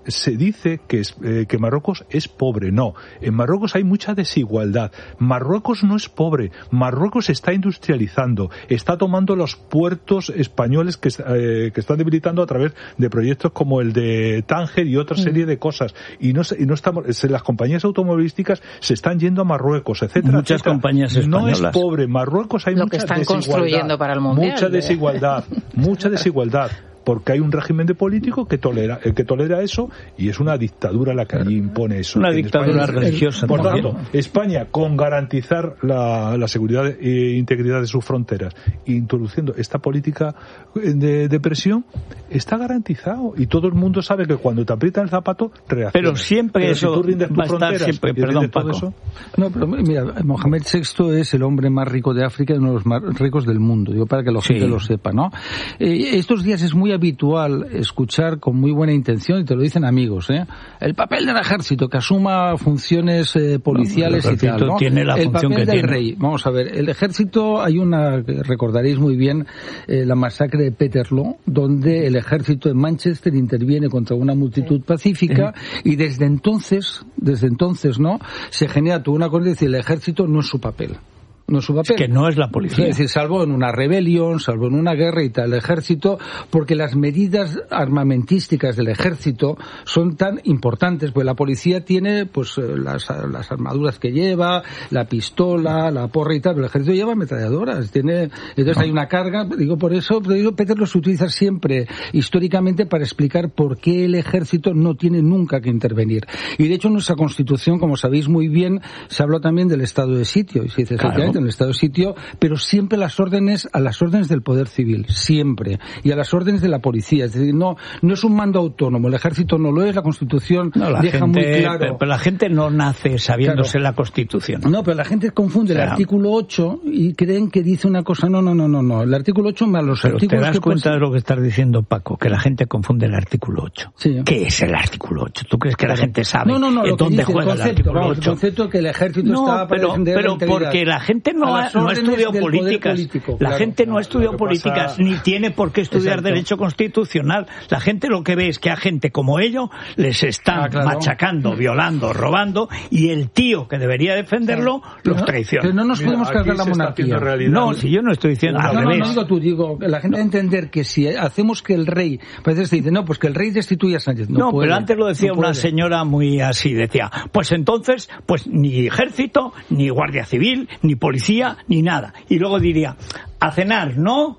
se dice que, es, eh, que Marruecos es pobre. No, en Marruecos hay mucha desigualdad. Marruecos no es pobre. Marruecos está industrializando, está tomando los puertos españoles que, eh, que están debilitando a través de proyectos como el de Tánger y otra serie de cosas. Y no, y no estamos, las compañías automovilísticas se están yendo a Marruecos, etcétera. Muchas etcétera. compañías españolas. No es pobre. Marruecos hay Lo mucha que están desigualdad. construyendo para el mundial. Mucha desigualdad, mucha desigualdad. Porque hay un régimen de político que tolera eh, que tolera eso, y es una dictadura la que allí impone eso. Una en dictadura España, religiosa. Por también. tanto, España, con garantizar la, la seguridad e integridad de sus fronteras, introduciendo esta política de, de presión, está garantizado. Y todo el mundo sabe que cuando te aprietan el zapato, reacciona. Pero siempre Pero eso si tú rindes tus va a estar fronteras siempre. y Perdón, rindes todo Paco. eso, No, pero mira, Mohamed sexto es el hombre más rico de África y uno de los más ricos del mundo, digo, para que la gente Sí. lo sepa, ¿no? Eh, estos días es muy habitual escuchar con muy buena intención, y te lo dicen amigos, ¿eh? El papel del ejército, que asuma funciones eh, policiales el y tal, ejército ¿no? tiene la el función papel que del tiene. rey. Vamos a ver, el ejército, hay una, recordaréis muy bien, eh, la masacre de Peterloo, donde el ejército en Manchester interviene contra una multitud sí. pacífica, sí. y desde entonces, desde entonces, ¿no? Se genera toda una cosa de decir, el ejército no es su papel. No es su papel. Es que no es la policía. Es decir, salvo en una rebelión, salvo en una guerra y tal, el ejército, porque las medidas armamentísticas del ejército son tan importantes, pues la policía tiene pues las, las armaduras que lleva, la pistola, la porra y tal, pero el ejército lleva ametralladoras, tiene, entonces no. hay una carga, digo por eso, digo, Peter se utiliza siempre históricamente para explicar por qué el ejército no tiene nunca que intervenir. Y de hecho en nuestra Constitución, como sabéis muy bien, se habló también del estado de sitio, y se dice, claro, en el estado de sitio, pero siempre las órdenes, a las órdenes del poder civil, siempre, y a las órdenes de la policía, es decir, no, no es un mando autónomo, el ejército no lo es, la Constitución no, la deja gente, muy claro. Pero, pero la gente no nace sabiéndose claro. la Constitución. No, pero la gente confunde o sea, el artículo ocho y creen que dice una cosa, no, no, no, no, no, el artículo ocho más los pero artículos te das que cuenta pues... de lo que estás diciendo, Paco, que la gente confunde el artículo ocho. Sí. ¿Qué es el artículo ocho? ¿Tú crees que claro. la gente sabe no, no, no, en dónde dice, juega el, concepto, el artículo vamos, ocho? El concepto que el ejército no, estaba para pero, defender pero la porque la gente no ha, no ha estudiado políticas. Político, la claro. gente no ha estudiado políticas, pasa... ni tiene por qué estudiar Exacto. derecho constitucional. La gente lo que ve es que a gente como ellos les están ah, claro. machacando, violando, robando, y el tío que debería defenderlo sí. los traiciona. Pero no nos Mira, podemos cargar la monarquía. No, si yo no estoy diciendo no, al no, revés. No, no digo tú, digo, la gente no. debe entender que si hacemos que el rey, a veces se dice, no, pues que el rey destituya a Sánchez. No, no puede, pero antes lo decía no una puede. señora muy así, decía, pues entonces, pues ni ejército, ni guardia civil, ni policía, ni nada. Y luego diría, a cenar, ¿no?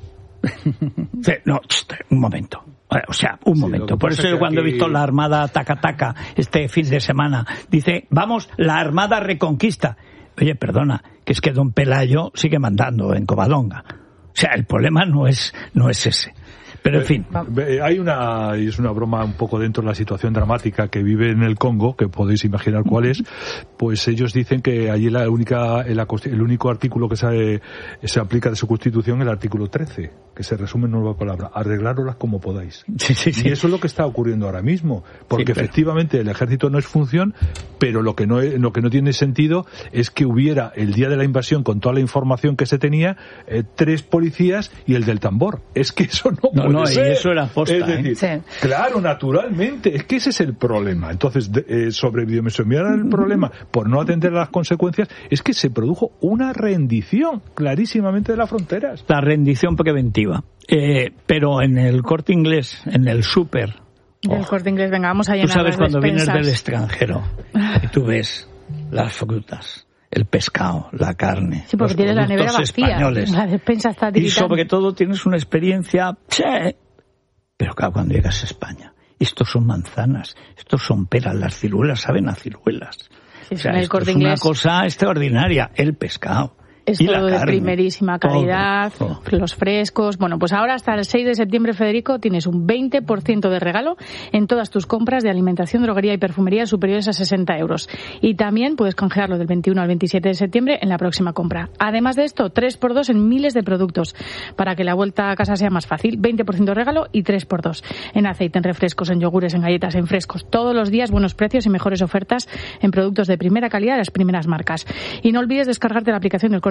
No, un momento. O sea, un sí, momento. Por eso yo cuando aquí... he visto la Armada Taca-Taca este fin de semana, dice, vamos, la Armada Reconquista. Oye, perdona, que es que don Pelayo sigue mandando en Covadonga. O sea, el problema no es, no es ese. Pero en fin. Hay una, y es una broma un poco dentro de la situación dramática que vive en el Congo, que podéis imaginar cuál es, pues ellos dicen que allí la única, el, el único artículo que se, se aplica de su constitución es el artículo trece, que se resume en nueva palabra, arreglároslas como podáis. Sí, sí, sí. Y eso es lo que está ocurriendo ahora mismo, porque sí, pero... efectivamente el ejército no es función, pero lo que no, lo que no tiene sentido es que hubiera el día de la invasión, con toda la información que se tenía, eh, tres policías y el del tambor. Es que eso no, no puede No, ser. y eso era posta, es decir, ¿eh? sí. Claro, naturalmente, es que ese es el problema. Entonces, de, eh, sobre dimensionar el problema por no atender a las consecuencias, es que se produjo una rendición clarísimamente de las fronteras. La rendición preventiva. Eh, pero en el Corte Inglés, en el súper... Oh, el Corte Inglés, venga, vamos a llenar Tú sabes las cuando despensas. Vienes del extranjero y tú ves las frutas, el pescado, la carne, sí, porque los tienes la nevera vacía, españoles. La despensa está tiritando. Y sobre todo tienes una experiencia, che, pero claro, cuando llegas a España, estos son manzanas, estos son peras, las ciruelas saben a ciruelas. Sí, o sea, en el esto Corte es Inglés... una cosa extraordinaria, el pescado. Es y todo la de carne, primerísima calidad, todo, todo. Los frescos. Bueno, pues ahora hasta el seis de septiembre, Federico, tienes un veinte por ciento de regalo en todas tus compras de alimentación, droguería y perfumería superiores a sesenta euros. Y también puedes canjearlo del veintiuno al veintisiete de septiembre en la próxima compra. Además de esto, tres por dos en miles de productos para que la vuelta a casa sea más fácil. veinte por ciento de regalo y tres por dos. En aceite, en refrescos, en yogures, en galletas, en frescos. Todos los días buenos precios y mejores ofertas en productos de primera calidad de las primeras marcas. Y no olvides descargarte la aplicación del Corte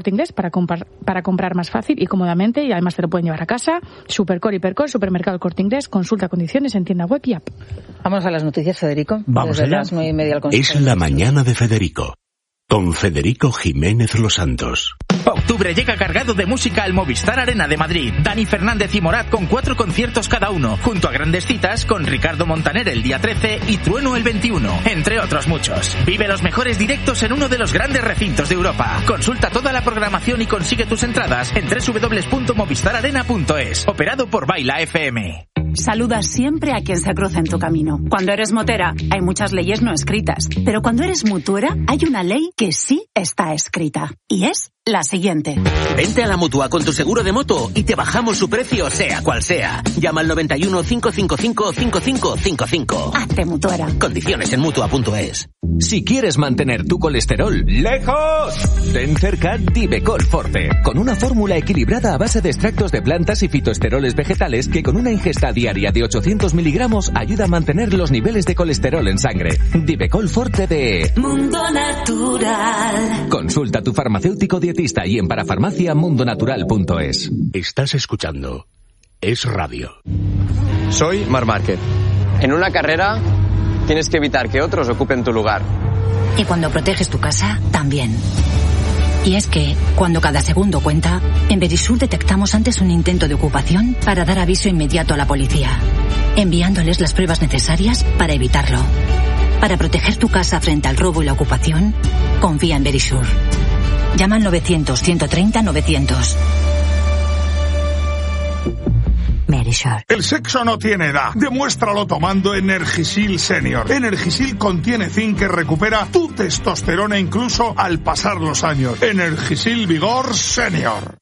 Corte Inglés para comprar, para comprar más fácil y cómodamente, y además te lo pueden llevar a casa. Supercore, Hipercore, Supermercado Corte Inglés, consulta condiciones en tienda web y app. Vamos a las noticias, Federico. Vamos Desde allá. las nueve y media al consejo. Es la mañana de Federico, con Federico Jiménez Los Santos. Octubre llega cargado de música al Movistar Arena de Madrid. Dani Fernández y Morat con cuatro conciertos cada uno, junto a grandes citas con Ricardo Montaner el día trece y Trueno el veintiuno, entre otros muchos. Vive los mejores directos en uno de los grandes recintos de Europa. Consulta toda la programación y consigue tus entradas en doble u doble u doble u punto movistar arena punto es. Operado por Baila F M. Saluda siempre a quien se cruza en tu camino. Cuando eres motera, hay muchas leyes no escritas. Pero cuando eres mutuera, hay una ley que sí está escrita. Y es la siguiente. Vente a la Mutua con tu seguro de moto y te bajamos su precio sea cual sea. Llama al noventa y uno, cinco cinco cinco, cinco cinco cinco cinco. Hazte mutuera. Condiciones en mutua punto es. Si quieres mantener tu colesterol lejos, ten cerca Divecol Forte, con una fórmula equilibrada a base de extractos de plantas y fitoesteroles vegetales que con una ingesta diaria de ochocientos miligramos ayuda a mantener los niveles de colesterol en sangre. Divecol Forte de Mundo Natural. Consulta a tu farmacéutico dietista y en parafarmacia mundonatural punto es. Estás escuchando Es Radio. Soy Marc Márquez. En una carrera tienes que evitar que otros ocupen tu lugar. Y cuando proteges tu casa, también. Y es que, cuando cada segundo cuenta, en Verisur detectamos antes un intento de ocupación para dar aviso inmediato a la policía, enviándoles las pruebas necesarias para evitarlo. Para proteger tu casa frente al robo y la ocupación, confía en Verisur. Llama al novecientos, ciento treinta, novecientos. Verisur. El sexo no tiene edad. Demuéstralo tomando Energisil Senior. Energisil contiene zinc que recupera tu testosterona incluso al pasar los años. Energisil Vigor Senior.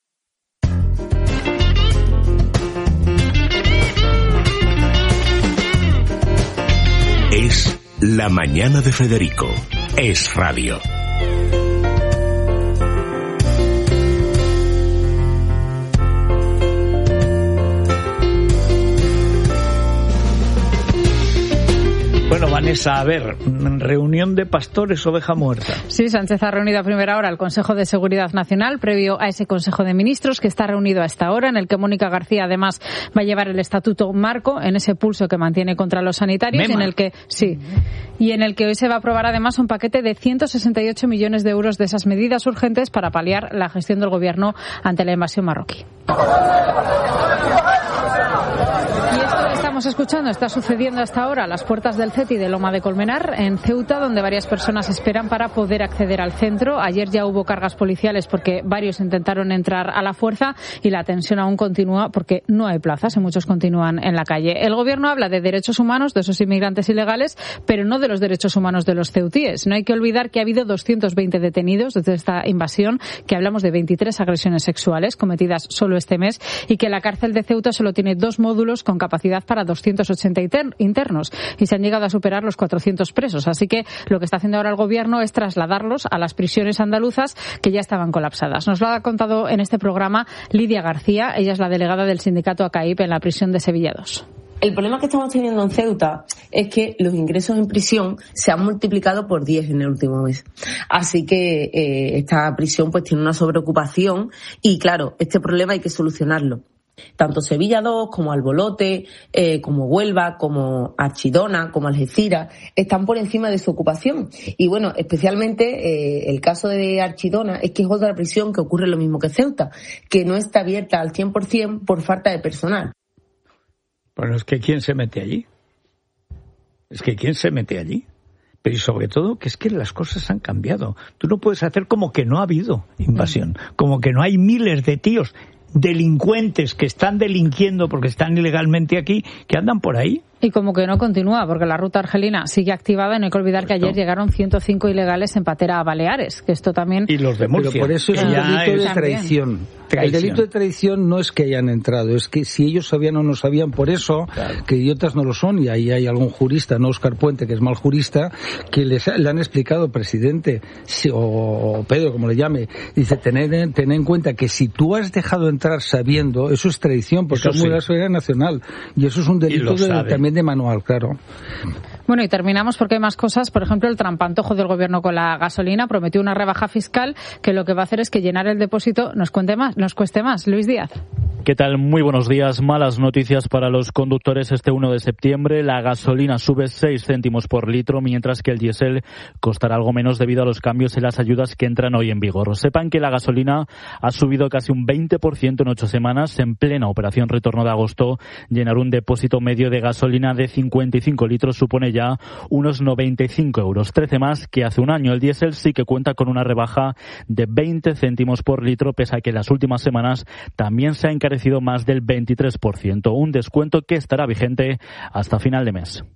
Es la mañana de Federico. Es Radio. Bueno, Vanessa, a ver, reunión de pastores, oveja muerta. Sí, Sánchez ha reunido a primera hora al Consejo de Seguridad Nacional, previo a ese Consejo de Ministros que está reunido a esta hora, en el que Mónica García además va a llevar el estatuto marco en ese pulso que mantiene contra los sanitarios, Mema. en el que sí, y en el que hoy se va a aprobar además un paquete de ciento sesenta y ocho millones de euros de esas medidas urgentes para paliar la gestión del gobierno ante la invasión marroquí. Y esto que estamos escuchando está sucediendo hasta ahora a las puertas del CETI de Loma de Colmenar, en Ceuta, donde varias personas esperan para poder acceder al centro. Ayer ya hubo cargas policiales porque varios intentaron entrar a la fuerza y la tensión aún continúa porque no hay plazas y muchos continúan en la calle. El gobierno habla de derechos humanos de esos inmigrantes ilegales, pero no de los derechos humanos de los ceutíes. No hay que olvidar que ha habido doscientos veinte detenidos desde esta invasión, que hablamos de veintitrés agresiones sexuales cometidas solo este mes y que la cárcel de Ceuta solo tiene dos módulos con capacidad para doscientos ochenta internos y se han llegado a superar los cuatrocientos presos. Así que lo que está haciendo ahora el gobierno es trasladarlos a las prisiones andaluzas que ya estaban colapsadas. Nos lo ha contado en este programa Lidia García. Ella es la delegada del sindicato A C A I P en la prisión de Sevilla dos. El problema que estamos teniendo en Ceuta es que los ingresos en prisión se han multiplicado por diez en el último mes. Así que eh, esta prisión pues tiene una sobreocupación y, claro, este problema hay que solucionarlo. Tanto Sevilla dos como Albolote, eh, como Huelva, como Archidona, como Algeciras están por encima de su ocupación. Y bueno, especialmente eh, el caso de Archidona es que es otra prisión que ocurre lo mismo que Ceuta, que no está abierta al cien por ciento por falta de personal. Bueno, es que ¿quién se mete allí? Es que ¿quién se mete allí? Pero y sobre todo que es que las cosas han cambiado. Tú no puedes hacer como que no ha habido invasión, como que no hay miles de tíos delincuentes que están delinquiendo porque están ilegalmente aquí, que andan por ahí. Y como que no continúa, porque la ruta argelina sigue activada. No hay que olvidar que ayer llegaron ciento cinco ilegales en patera a Baleares, que esto también... Y los de Murcia. Pero por eso es un delito de traición. traición. El delito de traición no es que hayan entrado, es que si ellos sabían o no sabían, por eso, claro, que idiotas no lo son, y ahí hay algún jurista, no Óscar Puente, que es mal jurista, que les le han explicado, presidente, si, o Pedro, como le llame, dice, tened, ten en cuenta que si tú has dejado entrar sabiendo, eso es traición, porque es muy sí. la seguridad nacional, y eso es un delito de, también de manual, claro. Bueno, y terminamos porque hay más cosas. Por ejemplo, el trampantojo del gobierno con la gasolina prometió una rebaja fiscal que lo que va a hacer es que llenar el depósito nos cuente más, nos cueste más. Luis Díaz. ¿Qué tal? Muy buenos días. Malas noticias para los conductores este uno de septiembre. La gasolina sube seis céntimos por litro, mientras que el diésel costará algo menos debido a los cambios en las ayudas que entran hoy en vigor. Sepan que la gasolina ha subido casi un veinte por ciento en ocho semanas. En plena operación retorno de agosto, llenar un depósito medio de gasolina de cincuenta y cinco litros supone ya unos noventa y cinco euros, trece más que hace un año. El diésel sí que cuenta con una rebaja de veinte céntimos por litro, pese a que en las últimas semanas también se ha encarecido más del veintitrés por ciento, un descuento que estará vigente hasta final de mes.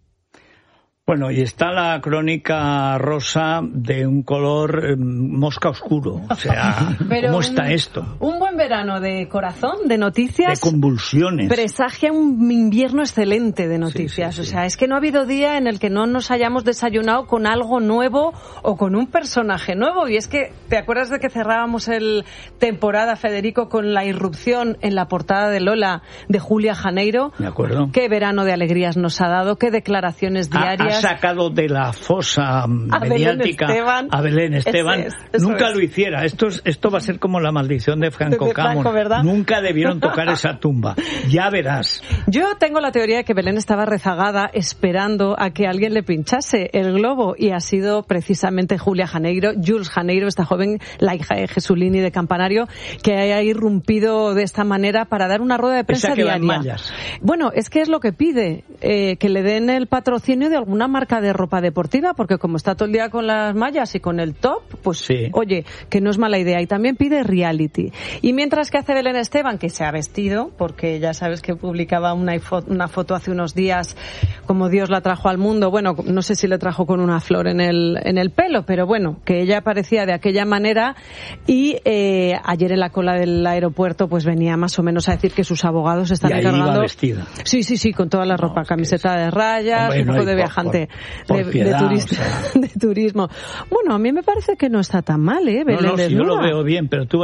Bueno, y está la crónica rosa de un color eh, mosca oscuro. O sea, ¿cómo un, está esto? Un buen verano de corazón, de noticias. De convulsiones. Presagia un invierno excelente de noticias. Sí, sí, sí. O sea, es que no ha habido día en el que no nos hayamos desayunado con algo nuevo o con un personaje nuevo. Y es que, ¿te acuerdas de que cerrábamos el temporada, Federico, con la irrupción en la portada de Lola de Julia Janeiro? Me acuerdo. Qué verano de alegrías nos ha dado, qué declaraciones diarias. Ha sacado de la fosa a mediática Belén Esteban. a Belén Esteban. Ese es, Nunca es. lo hiciera. Esto, es, esto va a ser como la maldición de Franco de Camón. Franco, ¿verdad? Nunca debieron tocar esa tumba. Ya verás. Yo tengo la teoría de que Belén estaba rezagada esperando a que alguien le pinchase el globo, y ha sido precisamente Julia Janeiro, Jules Janeiro, esta joven, la hija de Jesulini de Campanario, que ha irrumpido de esta manera para dar una rueda de prensa Esa que diaria. mallas. Bueno, es que es lo que pide, eh, que le den el patrocinio de alguna marca de ropa deportiva, porque como está todo el día con las mallas y con el top, pues sí. Oye, que no es mala idea. Y también pide reality. Y mientras que hace Belén Esteban, que se ha vestido, porque ya sabes que publicaba una, una foto hace unos días como Dios la trajo al mundo, bueno, no sé si le trajo con una flor en el, en el pelo, pero bueno, que ella aparecía de aquella manera. Y eh, ayer en la cola del aeropuerto pues venía más o menos a decir que sus abogados están y ahí encargando... iba vestida. Sí, sí, sí, con toda la ropa, no, camiseta de rayas, Hombre, un poco no de viajante. Por, por, por de, piedad, de, turista, o sea. de turismo. Bueno, a mí me parece que no está tan mal, ¿eh? Belén no, no, si yo lo veo bien, pero tú